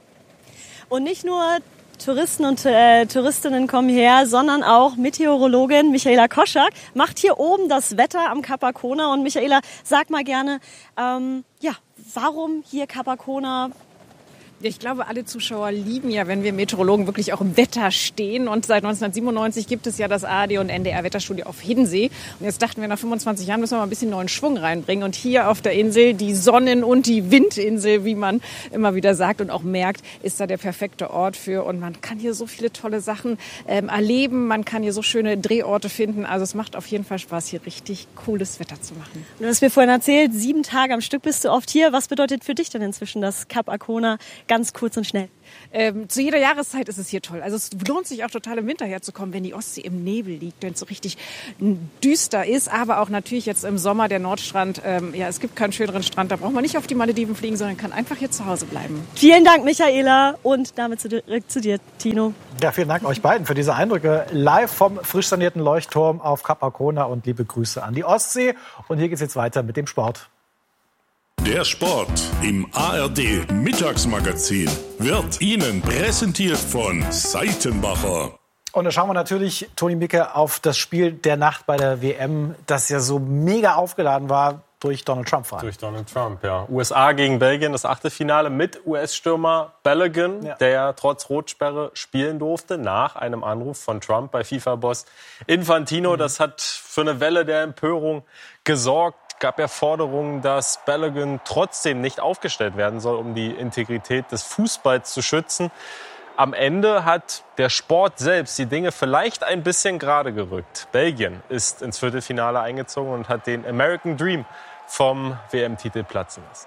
Und nicht nur Touristen und Touristinnen kommen her, sondern auch Meteorologin Michaela Koschak macht hier oben das Wetter am Kap Arkona. Und Michaela, sag mal gerne, warum hier Kap Arkona? Ich glaube, alle Zuschauer lieben ja, wenn wir Meteorologen wirklich auch im Wetter stehen. Und seit 1997 gibt es ja das ARD und NDR Wetterstudio auf Hiddensee. Und jetzt dachten wir, nach 25 Jahren müssen wir mal ein bisschen neuen Schwung reinbringen. Und hier auf der Insel, die Sonnen- und die Windinsel, wie man immer wieder sagt und auch merkt, ist da der perfekte Ort für. Und man kann hier so viele tolle Sachen erleben. Man kann hier so schöne Drehorte finden. Also es macht auf jeden Fall Spaß, hier richtig cooles Wetter zu machen. Du hast mir vorhin erzählt, 7 Tage am Stück bist du oft hier. Was bedeutet für dich denn inzwischen das Kap Arkona? Ganz kurz und schnell. Zu jeder Jahreszeit ist es hier toll. Also es lohnt sich auch total im Winter herzukommen, wenn die Ostsee im Nebel liegt, wenn es so richtig düster ist. Aber auch natürlich jetzt im Sommer der Nordstrand. Es gibt keinen schöneren Strand. Da braucht man nicht auf die Malediven fliegen, sondern kann einfach hier zu Hause bleiben. Vielen Dank, Michaela. Und damit zurück zu dir, Tino. Ja, vielen Dank euch beiden für diese Eindrücke live vom frisch sanierten Leuchtturm auf Kap Arkona und liebe Grüße an die Ostsee. Und hier geht's jetzt weiter mit dem Sport. Der Sport im ARD Mittagsmagazin wird Ihnen präsentiert von Seitenbacher. Und da schauen wir natürlich, Toni Micke, auf das Spiel der Nacht bei der WM, das ja so mega aufgeladen war durch Donald Trump. Durch Donald Trump, ja. USA gegen Belgien, das Achtelfinale mit US-Stürmer Balogun, der trotz Rotsperre spielen durfte, nach einem Anruf von Trump bei FIFA-Boss Infantino. Das hat für eine Welle der Empörung gesorgt. Gab ja Forderungen, dass Balogun trotzdem nicht aufgestellt werden soll, um die Integrität des Fußballs zu schützen. Am Ende hat der Sport selbst die Dinge vielleicht ein bisschen gerade gerückt. Belgien ist ins Viertelfinale eingezogen und hat den American Dream vom WM-Titel platzen lassen.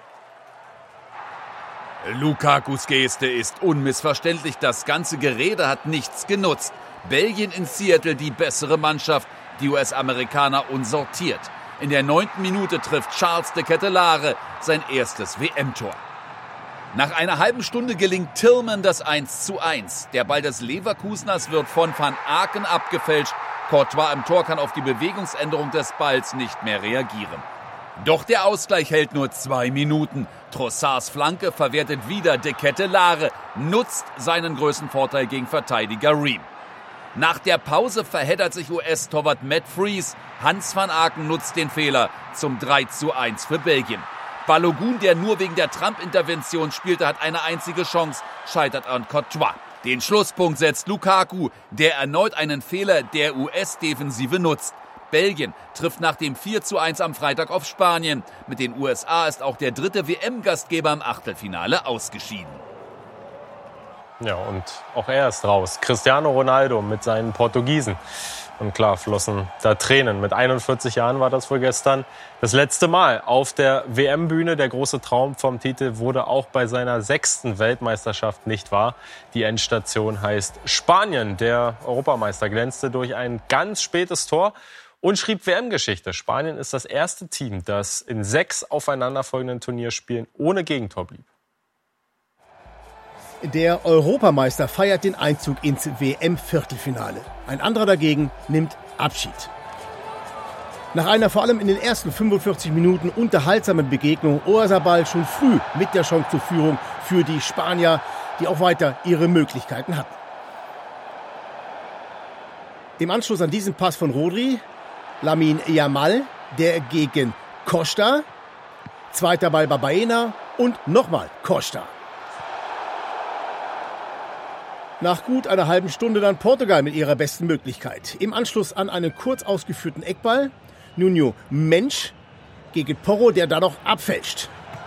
Lukakus Geste ist unmissverständlich. Das ganze Gerede hat nichts genutzt. Belgien in Seattle die bessere Mannschaft, die US-Amerikaner unsortiert. In der 9. Minute trifft Charles de Ketelaere sein erstes WM-Tor. Nach einer halben Stunde gelingt Tillman das 1:1. Der Ball des Leverkuseners wird von Van Aken abgefälscht. Courtois im Tor kann auf die Bewegungsänderung des Balls nicht mehr reagieren. Doch der Ausgleich hält nur 2 Minuten. Trossards Flanke verwertet wieder de Ketelaere, nutzt seinen größten Vorteil gegen Verteidiger Ream. Nach der Pause verheddert sich US-Torwart Matt Freese. Hans van Aken nutzt den Fehler zum 3:1 für Belgien. Balogun, der nur wegen der Trump-Intervention spielte, hat eine einzige Chance, scheitert an Courtois. Den Schlusspunkt setzt Lukaku, der erneut einen Fehler der US-Defensive nutzt. Belgien trifft nach dem 4:1 am Freitag auf Spanien. Mit den USA ist auch der 3. WM-Gastgeber im Achtelfinale ausgeschieden. Ja, und auch er ist raus. Cristiano Ronaldo mit seinen Portugiesen. Und klar flossen da Tränen. Mit 41 Jahren war das wohl gestern das letzte Mal auf der WM-Bühne. Der große Traum vom Titel wurde auch bei seiner 6. Weltmeisterschaft nicht wahr. Die Endstation heißt Spanien. Der Europameister glänzte durch ein ganz spätes Tor und schrieb WM-Geschichte. Spanien ist das erste Team, das in 6 aufeinanderfolgenden Turnierspielen ohne Gegentor blieb. Der Europameister feiert den Einzug ins WM-Viertelfinale. Ein anderer dagegen nimmt Abschied. Nach einer vor allem in den ersten 45 Minuten unterhaltsamen Begegnung Oyarzabal schon früh mit der Chance zur Führung für die Spanier, die auch weiter ihre Möglichkeiten hatten. Im Anschluss an diesen Pass von Rodri, Lamine Yamal, der gegen Costa, zweiter Ball bei Baena und nochmal Costa. Nach gut einer halben Stunde dann Portugal mit ihrer besten Möglichkeit. Im Anschluss an einen kurz ausgeführten Eckball, Nuno Mensch gegen Porro, der da noch abfälscht.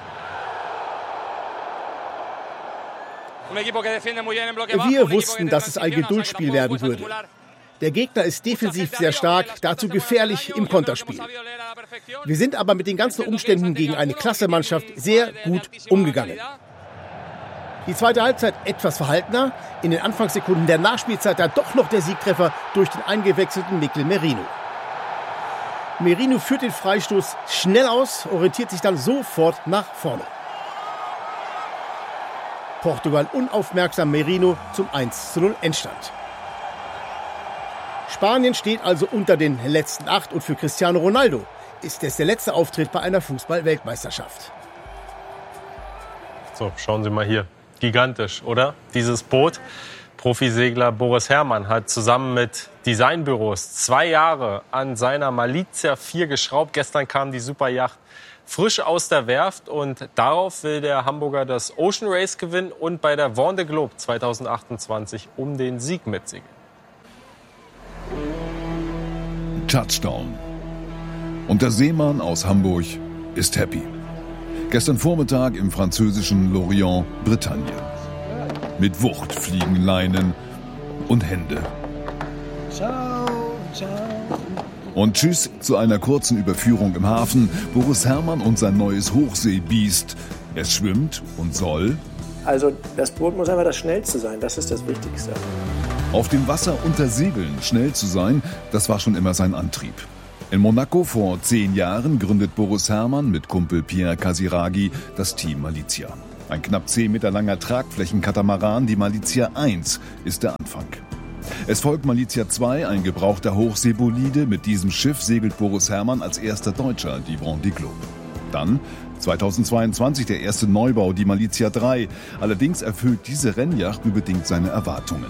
Wir wussten, dass es ein Geduldsspiel werden würde. Der Gegner ist defensiv sehr stark, dazu gefährlich im Konterspiel. Wir sind aber mit den ganzen Umständen gegen eine Klassemannschaft sehr gut umgegangen. Die zweite Halbzeit etwas verhaltener. In den Anfangssekunden der Nachspielzeit dann doch noch der Siegtreffer durch den eingewechselten Mikel Merino. Merino führt den Freistoß schnell aus, orientiert sich dann sofort nach vorne. Portugal unaufmerksam, Merino zum 1:0 Endstand. Spanien steht also unter den letzten 8 und für Cristiano Ronaldo ist es der letzte Auftritt bei einer Fußball-Weltmeisterschaft. So, schauen Sie mal hier. Gigantisch, oder? Dieses Boot. Profisegler Boris Herrmann hat zusammen mit Designbüros 2 Jahre an seiner Malizia 4 geschraubt. Gestern kam die Superjacht frisch aus der Werft. Und darauf will der Hamburger das Ocean Race gewinnen und bei der Vendée Globe 2028 um den Sieg mitsegeln. Touchdown. Und der Seemann aus Hamburg ist happy. Gestern Vormittag im französischen Lorient, Bretagne. Mit Wucht fliegen Leinen und Hände. Ciao, ciao. Und tschüss zu einer kurzen Überführung im Hafen. Boris Herrmann und sein neues Hochseebiest. Es schwimmt und soll... Also das Boot muss einfach das Schnellste sein, das ist das Wichtigste. Auf dem Wasser unter Segeln schnell zu sein, das war schon immer sein Antrieb. In Monaco vor 10 Jahren gründet Boris Herrmann mit Kumpel Pierre Casiraghi das Team Malizia. Ein knapp 10 Meter langer Tragflächenkatamaran, die Malizia 1, ist der Anfang. Es folgt Malizia 2, ein gebrauchter Hochseebolide. Mit diesem Schiff segelt Boris Herrmann als erster Deutscher die Vendée Globe. Dann 2022 der erste Neubau, die Malizia 3. Allerdings erfüllt diese Rennjacht nur bedingt seine Erwartungen.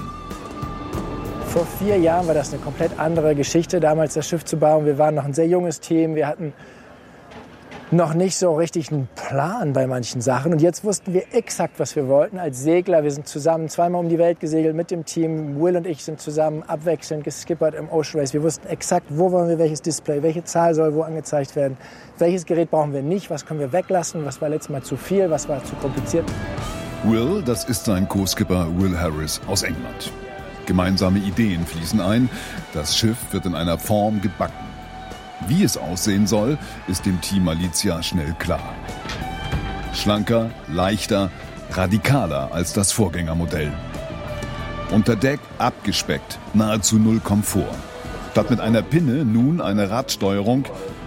Vor 4 Jahren war das eine komplett andere Geschichte, damals das Schiff zu bauen. Wir waren noch ein sehr junges Team, wir hatten noch nicht so richtig einen Plan bei manchen Sachen. Und jetzt wussten wir exakt, was wir wollten als Segler. Wir sind zusammen 2-mal um die Welt gesegelt mit dem Team. Will und ich sind zusammen abwechselnd geskippert im Ocean Race. Wir wussten exakt, wo wollen wir welches Display, welche Zahl soll wo angezeigt werden, welches Gerät brauchen wir nicht, was können wir weglassen, was war letztes Mal zu viel, was war zu kompliziert. Will, das ist sein Co-Skipper Will Harris aus England. Gemeinsame Ideen fließen ein. Das Schiff wird in einer Form gebacken. Wie es aussehen soll, ist dem Team Malizia schnell klar. Schlanker, leichter, radikaler als das Vorgängermodell. Unter Deck abgespeckt, nahezu null Komfort. Statt mit einer Pinne nun eine Radsteuerung,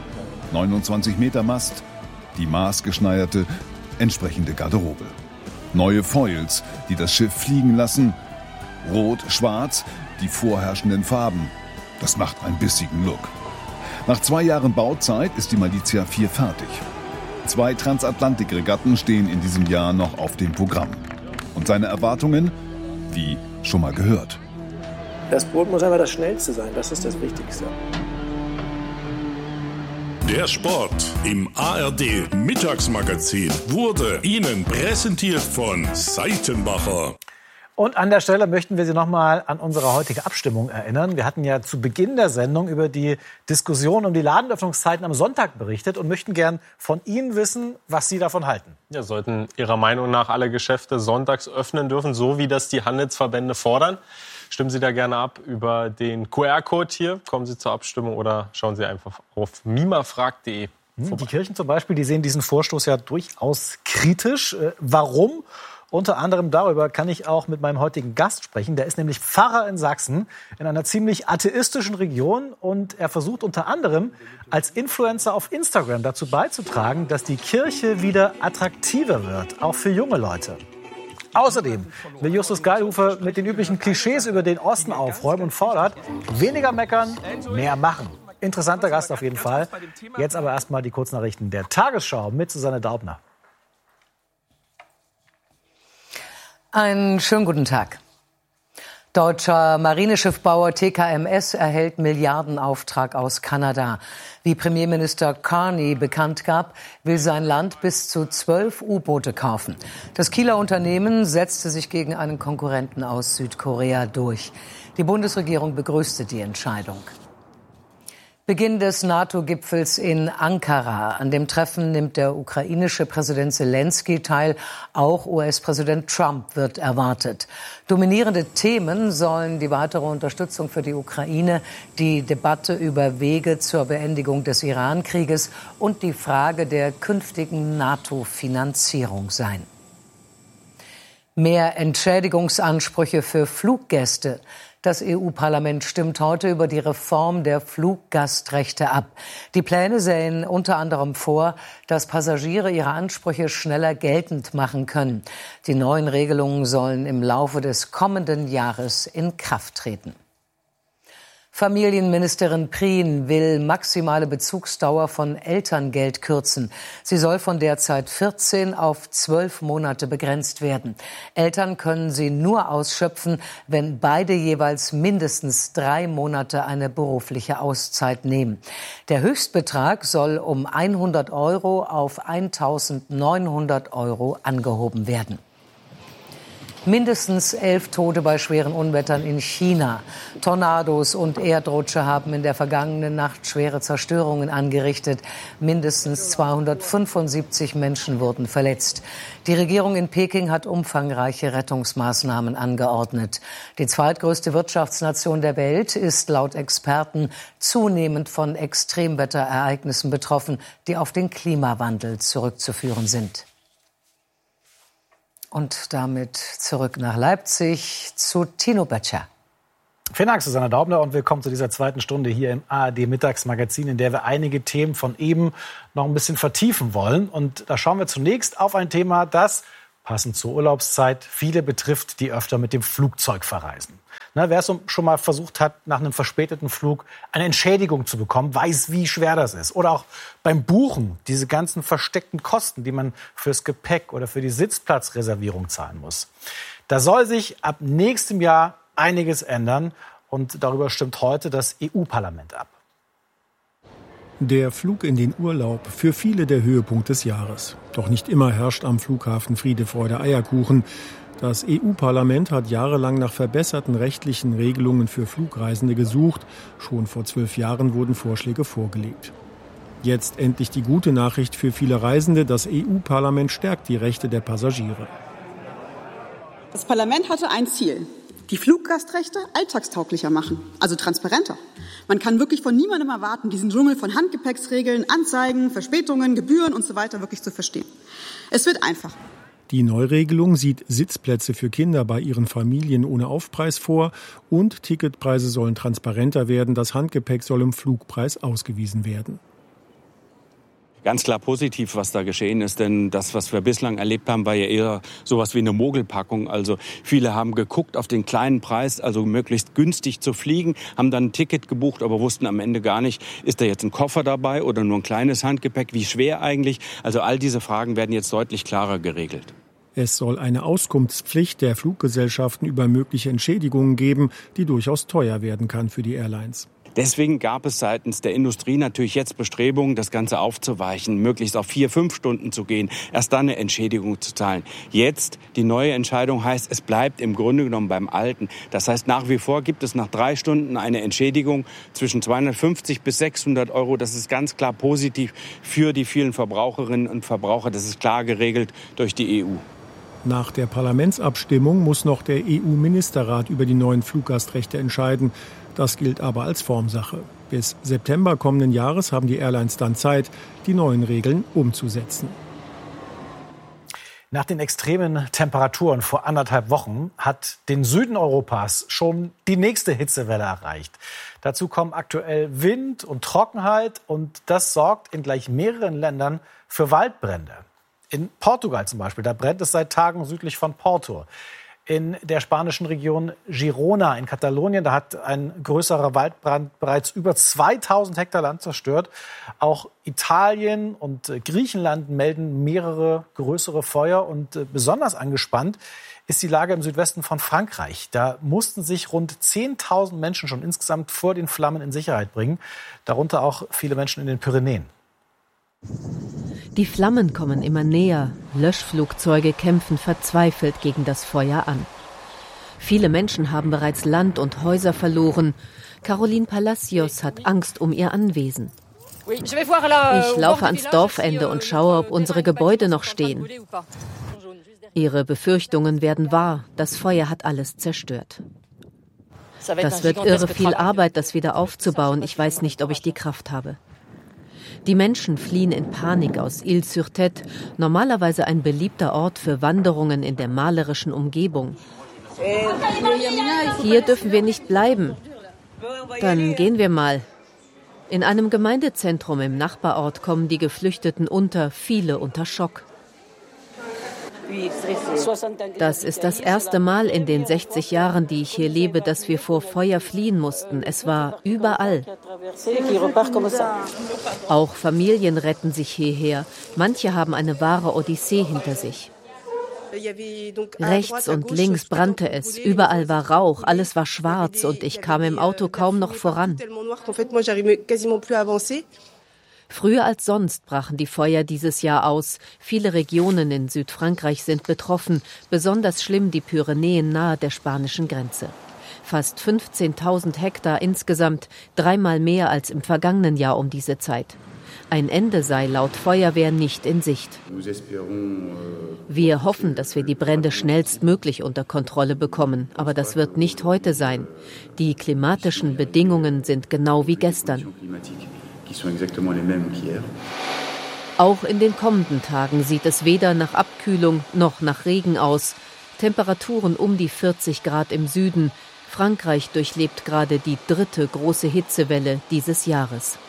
29 Meter Mast, die maßgeschneiderte, entsprechende Garderobe. Neue Foils, die das Schiff fliegen lassen, rot, schwarz, die vorherrschenden Farben. Das macht einen bissigen Look. Nach 2 Jahren Bauzeit ist die Malizia 4 fertig. 2 Transatlantikregatten stehen in diesem Jahr noch auf dem Programm. Und seine Erwartungen? Wie schon mal gehört. Das Boot muss einfach das Schnellste sein, das ist das Wichtigste. Der Sport im ARD Mittagsmagazin wurde Ihnen präsentiert von Seitenbacher. Und an der Stelle möchten wir Sie noch mal an unsere heutige Abstimmung erinnern. Wir hatten ja zu Beginn der Sendung über die Diskussion um die Ladenöffnungszeiten am Sonntag berichtet und möchten gern von Ihnen wissen, was Sie davon halten. Ja, sollten Ihrer Meinung nach alle Geschäfte sonntags öffnen dürfen, so wie das die Handelsverbände fordern? Stimmen Sie da gerne ab über den QR-Code hier. Kommen Sie zur Abstimmung oder schauen Sie einfach auf mimafragt.de. Die Kirchen zum Beispiel, die sehen diesen Vorstoß ja durchaus kritisch. Warum? Unter anderem darüber kann ich auch mit meinem heutigen Gast sprechen. Der ist nämlich Pfarrer in Sachsen, in einer ziemlich atheistischen Region. Und er versucht unter anderem als Influencer auf Instagram dazu beizutragen, dass die Kirche wieder attraktiver wird, auch für junge Leute. Außerdem will Justus Geilhufer mit den üblichen Klischees über den Osten aufräumen und fordert, weniger meckern, mehr machen. Interessanter Gast auf jeden Fall. Jetzt aber erstmal die Kurznachrichten der Tagesschau mit Susanne Daubner. Einen schönen guten Tag. Deutscher Marineschiffbauer TKMS erhält Milliardenauftrag aus Kanada. Wie Premierminister Carney bekannt gab, will sein Land bis zu 12 U-Boote kaufen. Das Kieler Unternehmen setzte sich gegen einen Konkurrenten aus Südkorea durch. Die Bundesregierung begrüßte die Entscheidung. Beginn des NATO-Gipfels in Ankara. An dem Treffen nimmt der ukrainische Präsident Zelensky teil. Auch US-Präsident Trump wird erwartet. Dominierende Themen sollen die weitere Unterstützung für die Ukraine, die Debatte über Wege zur Beendigung des Iran-Krieges und die Frage der künftigen NATO-Finanzierung sein. Mehr Entschädigungsansprüche für Fluggäste. Das EU-Parlament stimmt heute über die Reform der Fluggastrechte ab. Die Pläne sehen unter anderem vor, dass Passagiere ihre Ansprüche schneller geltend machen können. Die neuen Regelungen sollen im Laufe des kommenden Jahres in Kraft treten. Familienministerin Prien will maximale Bezugsdauer von Elterngeld kürzen. Sie soll von derzeit 14 auf 12 Monate begrenzt werden. Eltern können sie nur ausschöpfen, wenn beide jeweils mindestens 3 Monate eine berufliche Auszeit nehmen. Der Höchstbetrag soll um 100 € auf 1.900 € angehoben werden. Mindestens 11 Tote bei schweren Unwettern in China. Tornados und Erdrutsche haben in der vergangenen Nacht schwere Zerstörungen angerichtet. Mindestens 275 Menschen wurden verletzt. Die Regierung in Peking hat umfangreiche Rettungsmaßnahmen angeordnet. Die zweitgrößte Wirtschaftsnation der Welt ist laut Experten zunehmend von Extremwetterereignissen betroffen, die auf den Klimawandel zurückzuführen sind. Und damit zurück nach Leipzig zu Tino Böttcher. Vielen Dank, Susanne Daubner, und willkommen zu dieser zweiten Stunde hier im ARD-Mittagsmagazin, in der wir einige Themen von eben noch ein bisschen vertiefen wollen. Und da schauen wir zunächst auf ein Thema, das, passend zur Urlaubszeit, viele betrifft, die öfter mit dem Flugzeug verreisen. Wer es schon mal versucht hat, nach einem verspäteten Flug eine Entschädigung zu bekommen, weiß, wie schwer das ist. Oder auch beim Buchen, diese ganzen versteckten Kosten, die man fürs Gepäck oder für die Sitzplatzreservierung zahlen muss. Da soll sich ab nächstem Jahr einiges ändern, und darüber stimmt heute das EU-Parlament ab. Der Flug in den Urlaub, für viele der Höhepunkt des Jahres. Doch nicht immer herrscht am Flughafen Friede, Freude, Eierkuchen. Das EU-Parlament hat jahrelang nach verbesserten rechtlichen Regelungen für Flugreisende gesucht. Schon vor 12 Jahren wurden Vorschläge vorgelegt. Jetzt endlich die gute Nachricht für viele Reisende. Das EU-Parlament stärkt die Rechte der Passagiere. Das Parlament hatte ein Ziel: die Fluggastrechte alltagstauglicher machen, also transparenter. Man kann wirklich von niemandem erwarten, diesen Dschungel von Handgepäcksregeln, Anzeigen, Verspätungen, Gebühren und so weiter wirklich zu verstehen. Es wird einfach. Die Neuregelung sieht Sitzplätze für Kinder bei ihren Familien ohne Aufpreis vor, und Ticketpreise sollen transparenter werden. Das Handgepäck soll im Flugpreis ausgewiesen werden. Ganz klar positiv, was da geschehen ist, denn das, was wir bislang erlebt haben, war ja eher sowas wie eine Mogelpackung. Also viele haben geguckt auf den kleinen Preis, also möglichst günstig zu fliegen, haben dann ein Ticket gebucht, aber wussten am Ende gar nicht, ist da jetzt ein Koffer dabei oder nur ein kleines Handgepäck, wie schwer eigentlich. Also all diese Fragen werden jetzt deutlich klarer geregelt. Es soll eine Auskunftspflicht der Fluggesellschaften über mögliche Entschädigungen geben, die durchaus teuer werden kann für die Airlines. Deswegen gab es seitens der Industrie natürlich jetzt Bestrebungen, das Ganze aufzuweichen, möglichst auf 4-5 Stunden zu gehen, erst dann eine Entschädigung zu zahlen. Jetzt, die neue Entscheidung heißt, es bleibt im Grunde genommen beim Alten. Das heißt, nach wie vor gibt es nach 3 Stunden eine Entschädigung zwischen 250 bis 600 €. Das ist ganz klar positiv für die vielen Verbraucherinnen und Verbraucher. Das ist klar geregelt durch die EU. Nach der Parlamentsabstimmung muss noch der EU-Ministerrat über die neuen Fluggastrechte entscheiden. Das gilt aber als Formsache. Bis September kommenden Jahres haben die Airlines dann Zeit, die neuen Regeln umzusetzen. Nach den extremen Temperaturen vor 1,5 Wochen hat den Süden Europas schon die nächste Hitzewelle erreicht. Dazu kommen aktuell Wind und Trockenheit, und das sorgt in gleich mehreren Ländern für Waldbrände. In Portugal zum Beispiel, da brennt es seit Tagen südlich von Porto. In der spanischen Region Girona in Katalonien, da hat ein größerer Waldbrand bereits über 2000 Hektar Land zerstört. Auch Italien und Griechenland melden mehrere größere Feuer, und besonders angespannt ist die Lage im Südwesten von Frankreich. Da mussten sich rund 10.000 Menschen schon insgesamt vor den Flammen in Sicherheit bringen, darunter auch viele Menschen in den Pyrenäen. Die Flammen kommen immer näher. Löschflugzeuge kämpfen verzweifelt gegen das Feuer an. Viele Menschen haben bereits Land und Häuser verloren. Caroline Palacios hat Angst um ihr Anwesen. Ich laufe ans Dorfende und schaue, ob unsere Gebäude noch stehen. Ihre Befürchtungen werden wahr. Das Feuer hat alles zerstört. Das wird irre viel Arbeit, das wieder aufzubauen. Ich weiß nicht, ob ich die Kraft habe. Die Menschen fliehen in Panik aus Île-sur-Tête, normalerweise ein beliebter Ort für Wanderungen in der malerischen Umgebung. Hier dürfen wir nicht bleiben. Dann gehen wir mal. In einem Gemeindezentrum im Nachbarort kommen die Geflüchteten unter, viele unter Schock. Das ist das erste Mal in den 60 Jahren, die ich hier lebe, dass wir vor Feuer fliehen mussten. Es war überall. Auch Familien retten sich hierher. Manche haben eine wahre Odyssee hinter sich. Rechts und links brannte es, überall war Rauch, alles war schwarz und ich kam im Auto kaum noch voran. Früher als sonst brachen die Feuer dieses Jahr aus. Viele Regionen in Südfrankreich sind betroffen, besonders schlimm die Pyrenäen nahe der spanischen Grenze. Fast 15.000 Hektar insgesamt, 3-mal mehr als im vergangenen Jahr um diese Zeit. Ein Ende sei laut Feuerwehr nicht in Sicht. Wir hoffen, dass wir die Brände schnellstmöglich unter Kontrolle bekommen, aber das wird nicht heute sein. Die klimatischen Bedingungen sind genau wie gestern. Auch in den kommenden Tagen sieht es weder nach Abkühlung noch nach Regen aus. Temperaturen um die 40 Grad im Süden. Frankreich durchlebt gerade die 3. große Hitzewelle dieses Jahres.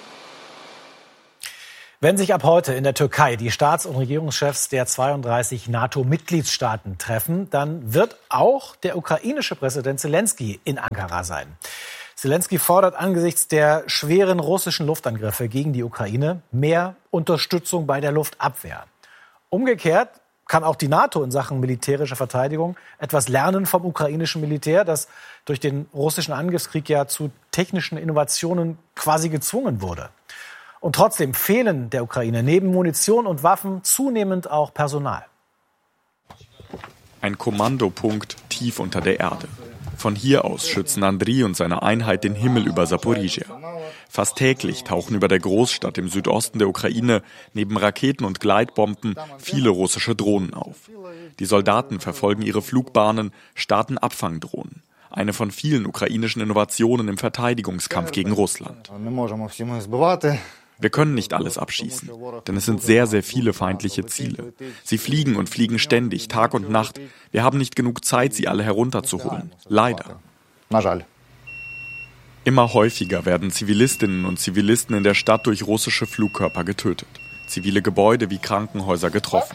Wenn sich ab heute in der Türkei die Staats- und Regierungschefs der 32 NATO-Mitgliedstaaten treffen, dann wird auch der ukrainische Präsident Selenskyj in Ankara sein. Selenskyj fordert angesichts der schweren russischen Luftangriffe gegen die Ukraine mehr Unterstützung bei der Luftabwehr. Umgekehrt kann auch die NATO in Sachen militärische Verteidigung etwas lernen vom ukrainischen Militär, das durch den russischen Angriffskrieg ja zu technischen Innovationen quasi gezwungen wurde. Und trotzdem fehlen der Ukraine neben Munition und Waffen zunehmend auch Personal. Ein Kommandopunkt tief unter der Erde. Von hier aus schützen Andriy und seine Einheit den Himmel über Saporizhia. Fast täglich tauchen über der Großstadt im Südosten der Ukraine neben Raketen und Gleitbomben viele russische Drohnen auf. Die Soldaten verfolgen ihre Flugbahnen, starten Abfangdrohnen. Eine von vielen ukrainischen Innovationen im Verteidigungskampf gegen Russland. Wir können nicht alles abschießen, denn es sind sehr, sehr viele feindliche Ziele. Sie fliegen und fliegen ständig, Tag und Nacht. Wir haben nicht genug Zeit, sie alle herunterzuholen. Leider. Immer häufiger werden Zivilistinnen und Zivilisten in der Stadt durch russische Flugkörper getötet. Zivile Gebäude wie Krankenhäuser getroffen.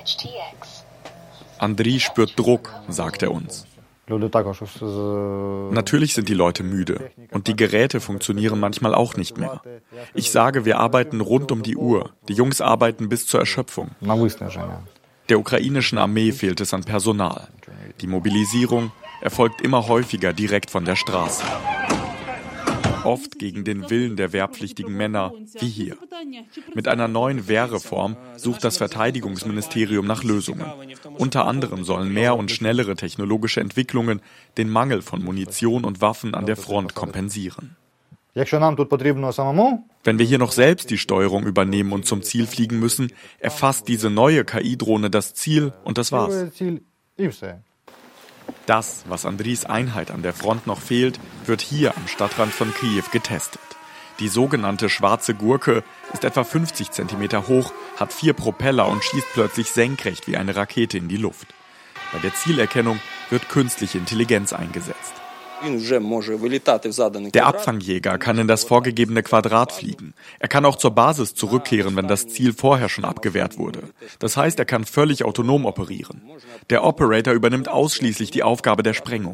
Andriy spürt Druck, sagt er uns. Natürlich sind die Leute müde und die Geräte funktionieren manchmal auch nicht mehr. Ich sage, wir arbeiten rund um die Uhr. Die Jungs arbeiten bis zur Erschöpfung. Der ukrainischen Armee fehlt es an Personal. Die Mobilisierung erfolgt immer häufiger direkt von der Straße. Oft gegen den Willen der wehrpflichtigen Männer, wie hier. Mit einer neuen Wehrreform sucht das Verteidigungsministerium nach Lösungen. Unter anderem sollen mehr und schnellere technologische Entwicklungen den Mangel von Munition und Waffen an der Front kompensieren. Wenn wir hier noch selbst die Steuerung übernehmen und zum Ziel fliegen müssen, erfasst diese neue KI-Drohne das Ziel und das war's. Das, was Andriys Einheit an der Front noch fehlt, wird hier am Stadtrand von Kiew getestet. Die sogenannte schwarze Gurke ist etwa 50 Zentimeter hoch, hat 4 Propeller und schießt plötzlich senkrecht wie eine Rakete in die Luft. Bei der Zielerkennung wird künstliche Intelligenz eingesetzt. Der Abfangjäger kann in das vorgegebene Quadrat fliegen. Er kann auch zur Basis zurückkehren, wenn das Ziel vorher schon abgewehrt wurde. Das heißt, er kann völlig autonom operieren. Der Operator übernimmt ausschließlich die Aufgabe der Sprengung.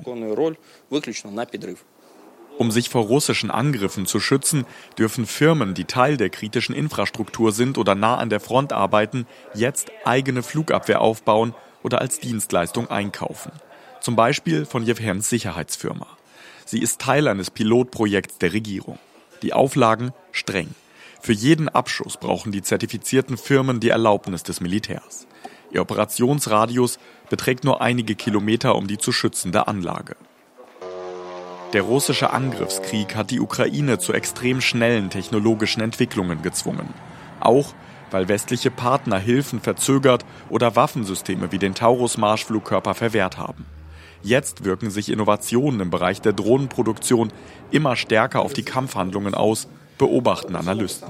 Um sich vor russischen Angriffen zu schützen, dürfen Firmen, die Teil der kritischen Infrastruktur sind oder nah an der Front arbeiten, jetzt eigene Flugabwehr aufbauen oder als Dienstleistung einkaufen. Zum Beispiel von Jewhens Sicherheitsfirma. Sie ist Teil eines Pilotprojekts der Regierung. Die Auflagen streng. Für jeden Abschuss brauchen die zertifizierten Firmen die Erlaubnis des Militärs. Ihr Operationsradius beträgt nur einige Kilometer um die zu schützende Anlage. Der russische Angriffskrieg hat die Ukraine zu extrem schnellen technologischen Entwicklungen gezwungen. Auch weil westliche Partner Hilfen verzögert oder Waffensysteme wie den Taurus-Marschflugkörper verwehrt haben. Jetzt wirken sich Innovationen im Bereich der Drohnenproduktion immer stärker auf die Kampfhandlungen aus, beobachten Analysten.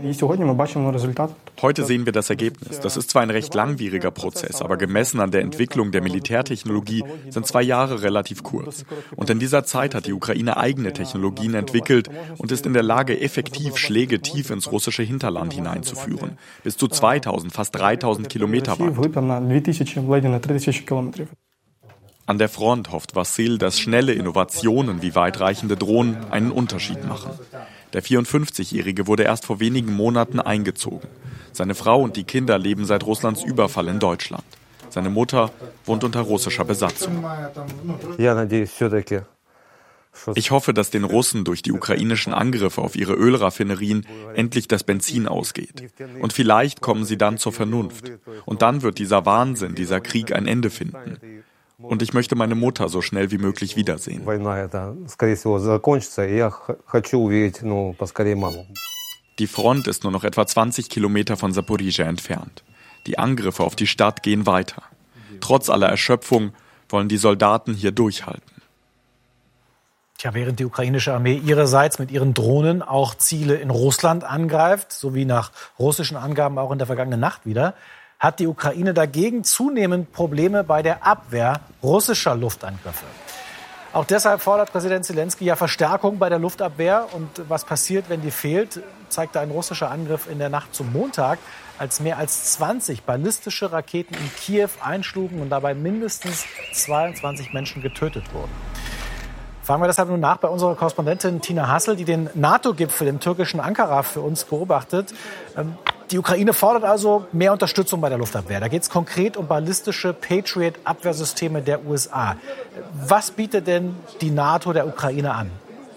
Heute sehen wir das Ergebnis. Das ist zwar ein recht langwieriger Prozess, aber gemessen an der Entwicklung der Militärtechnologie sind 2 Jahre relativ kurz. Und in dieser Zeit hat die Ukraine eigene Technologien entwickelt und ist in der Lage, effektiv Schläge tief ins russische Hinterland hineinzuführen. Bis zu 2000, fast 3000 Kilometer weit. An der Front hofft Wassil, dass schnelle Innovationen wie weitreichende Drohnen einen Unterschied machen. Der 54-Jährige wurde erst vor wenigen Monaten eingezogen. Seine Frau und die Kinder leben seit Russlands Überfall in Deutschland. Seine Mutter wohnt unter russischer Besatzung. Ich hoffe, dass den Russen durch die ukrainischen Angriffe auf ihre Ölraffinerien endlich das Benzin ausgeht. Und vielleicht kommen sie dann zur Vernunft. Und dann wird dieser Wahnsinn, dieser Krieg ein Ende finden. Und ich möchte meine Mutter so schnell wie möglich wiedersehen. Die Front ist nur noch etwa 20 Kilometer von Saporizhzhia entfernt. Die Angriffe auf die Stadt gehen weiter. Trotz aller Erschöpfung wollen die Soldaten hier durchhalten. Tja, während die ukrainische Armee ihrerseits mit ihren Drohnen auch Ziele in Russland angreift, so wie nach russischen Angaben auch in der vergangenen Nacht wieder, hat die Ukraine dagegen zunehmend Probleme bei der Abwehr russischer Luftangriffe. Auch deshalb fordert Präsident Zelensky ja Verstärkung bei der Luftabwehr. Und was passiert, wenn die fehlt, zeigte ein russischer Angriff in der Nacht zum Montag, als mehr als 20 ballistische Raketen in Kiew einschlugen und dabei mindestens 22 Menschen getötet wurden. Fragen wir deshalb nun nach bei unserer Korrespondentin Tina Hassel, die den NATO-Gipfel im türkischen Ankara für uns beobachtet. Die Ukraine fordert also mehr Unterstützung bei der Luftabwehr. Da geht es konkret um ballistische Patriot-Abwehrsysteme der USA. Was bietet denn die NATO der Ukraine an?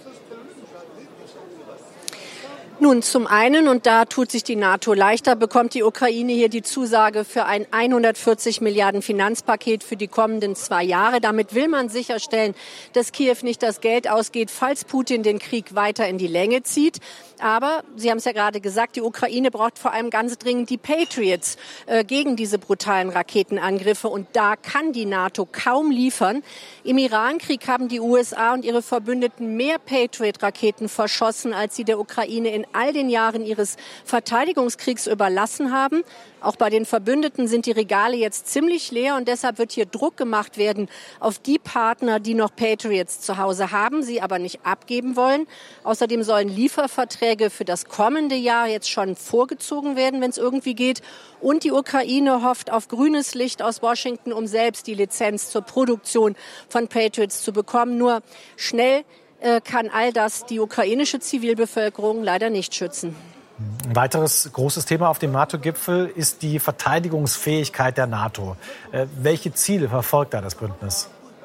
Nun, zum einen, und da tut sich die NATO leichter, bekommt die Ukraine hier die Zusage für ein 140 Milliarden Finanzpaket für die kommenden 2 Jahre. Damit will man sicherstellen, dass Kiew nicht das Geld ausgeht, falls Putin den Krieg weiter in die Länge zieht. Aber, Sie haben es ja gerade gesagt, die Ukraine braucht vor allem ganz dringend die Patriots gegen diese brutalen Raketenangriffe. Und da kann die NATO kaum liefern. Im Irankrieg haben die USA und ihre Verbündeten mehr Patriot-Raketen verschossen, als sie der Ukraine in all den Jahren ihres Verteidigungskriegs überlassen haben. Auch bei den Verbündeten sind die Regale jetzt ziemlich leer und deshalb wird hier Druck gemacht werden auf die Partner, die noch Patriots zu Hause haben, sie aber nicht abgeben wollen. Außerdem sollen Lieferverträge für das kommende Jahr jetzt schon vorgezogen werden, wenn es irgendwie geht. Und die Ukraine hofft auf grünes Licht aus Washington, um selbst die Lizenz zur Produktion von Patriots zu bekommen. Nur schnell kann all das die ukrainische Zivilbevölkerung leider nicht schützen. Ein weiteres großes Thema auf dem NATO-Gipfel ist die Verteidigungsfähigkeit der NATO. Welche Ziele verfolgt da das Bündnis?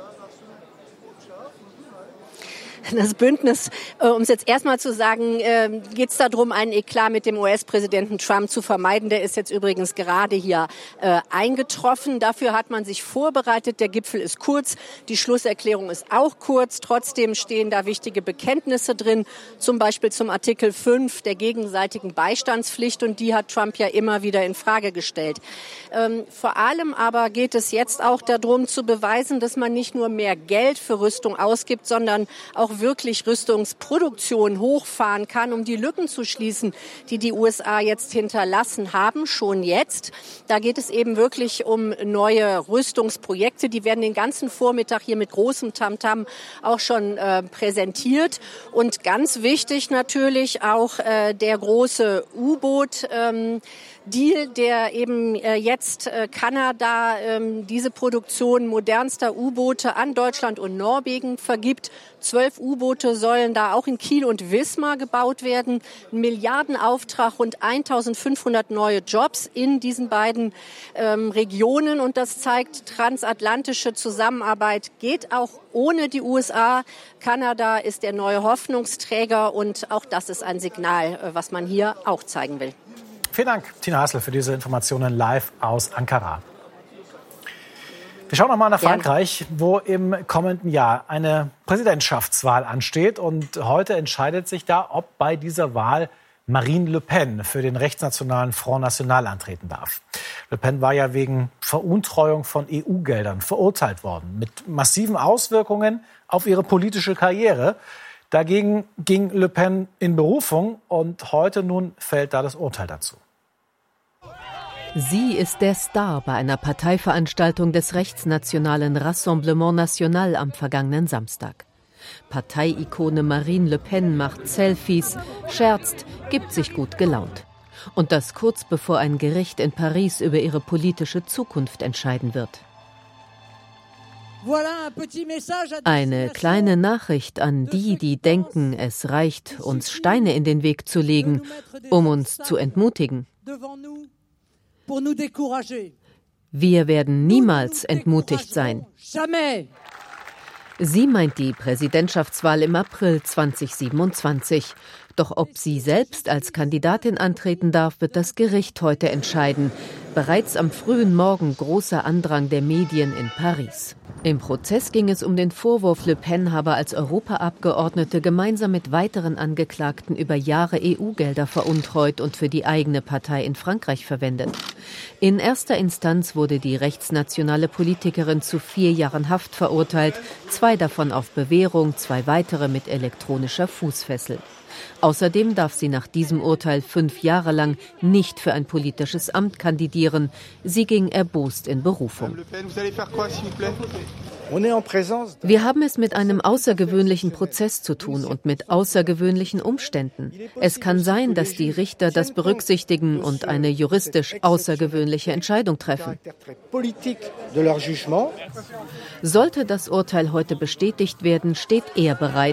Das Bündnis, um es jetzt erstmal zu sagen, geht es darum, einen Eklat mit dem US-Präsidenten Trump zu vermeiden. Der ist jetzt übrigens gerade hier eingetroffen. Dafür hat man sich vorbereitet. Der Gipfel ist kurz, die Schlusserklärung ist auch kurz. Trotzdem stehen da wichtige Bekenntnisse drin, zum Beispiel zum Artikel 5 der gegenseitigen Beistandspflicht. Und die hat Trump ja immer wieder in Frage gestellt. Vor allem aber geht es jetzt auch darum, zu beweisen, dass man nicht nur mehr Geld für Rüstung ausgibt, sondern auch wirklich Rüstungsproduktion hochfahren kann, um die Lücken zu schließen, die die USA jetzt hinterlassen haben, schon jetzt. Da geht es eben wirklich um neue Rüstungsprojekte. Die werden den ganzen Vormittag hier mit großem Tamtam auch schon präsentiert. Und ganz wichtig natürlich auch der große U-Boot Deal, der eben jetzt Kanada diese Produktion modernster U-Boote an Deutschland und Norwegen vergibt. 12 U-Boote sollen da auch in Kiel und Wismar gebaut werden. Ein Milliardenauftrag, rund 1.500 neue Jobs in diesen beiden Regionen. Und das zeigt, transatlantische Zusammenarbeit geht auch ohne die USA. Kanada ist der neue Hoffnungsträger und auch das ist ein Signal, was man hier auch zeigen will. Vielen Dank, Tina Hassel, für diese Informationen live aus Ankara. Wir schauen nochmal nach Frankreich, wo im kommenden Jahr eine Präsidentschaftswahl ansteht. Und heute entscheidet sich da, ob bei dieser Wahl Marine Le Pen für den rechtsnationalen Front National antreten darf. Le Pen war ja wegen Veruntreuung von EU-Geldern verurteilt worden, mit massiven Auswirkungen auf ihre politische Karriere. Dagegen ging Le Pen in Berufung und heute nun fällt da das Urteil dazu. Sie ist der Star bei einer Parteiveranstaltung des rechtsnationalen Rassemblement National am vergangenen Samstag. Parteiikone Marine Le Pen macht Selfies, scherzt, gibt sich gut gelaunt. Und das kurz bevor ein Gericht in Paris über ihre politische Zukunft entscheiden wird. Eine kleine Nachricht an die, die denken, es reicht, uns Steine in den Weg zu legen, um uns zu entmutigen. Wir werden niemals entmutigt sein. Sie meint die Präsidentschaftswahl im April 2027. Doch ob sie selbst als Kandidatin antreten darf, wird das Gericht heute entscheiden. Bereits am frühen Morgen großer Andrang der Medien in Paris. Im Prozess ging es um den Vorwurf, Le Pen habe als Europaabgeordnete gemeinsam mit weiteren Angeklagten über Jahre EU-Gelder veruntreut und für die eigene Partei in Frankreich verwendet. In erster Instanz wurde die rechtsnationale Politikerin zu 4 Jahren Haft verurteilt, 2 davon auf Bewährung, 2 weitere mit elektronischer Fußfessel. Außerdem darf sie nach diesem Urteil 5 Jahre lang nicht für ein politisches Amt kandidieren. Sie ging erbost in Berufung. Wir haben es mit einem außergewöhnlichen Prozess zu tun und mit außergewöhnlichen Umständen. Es kann sein, dass die Richter das berücksichtigen und eine juristisch außergewöhnliche Entscheidung treffen. Sollte das Urteil heute bestätigt werden, steht er bereit,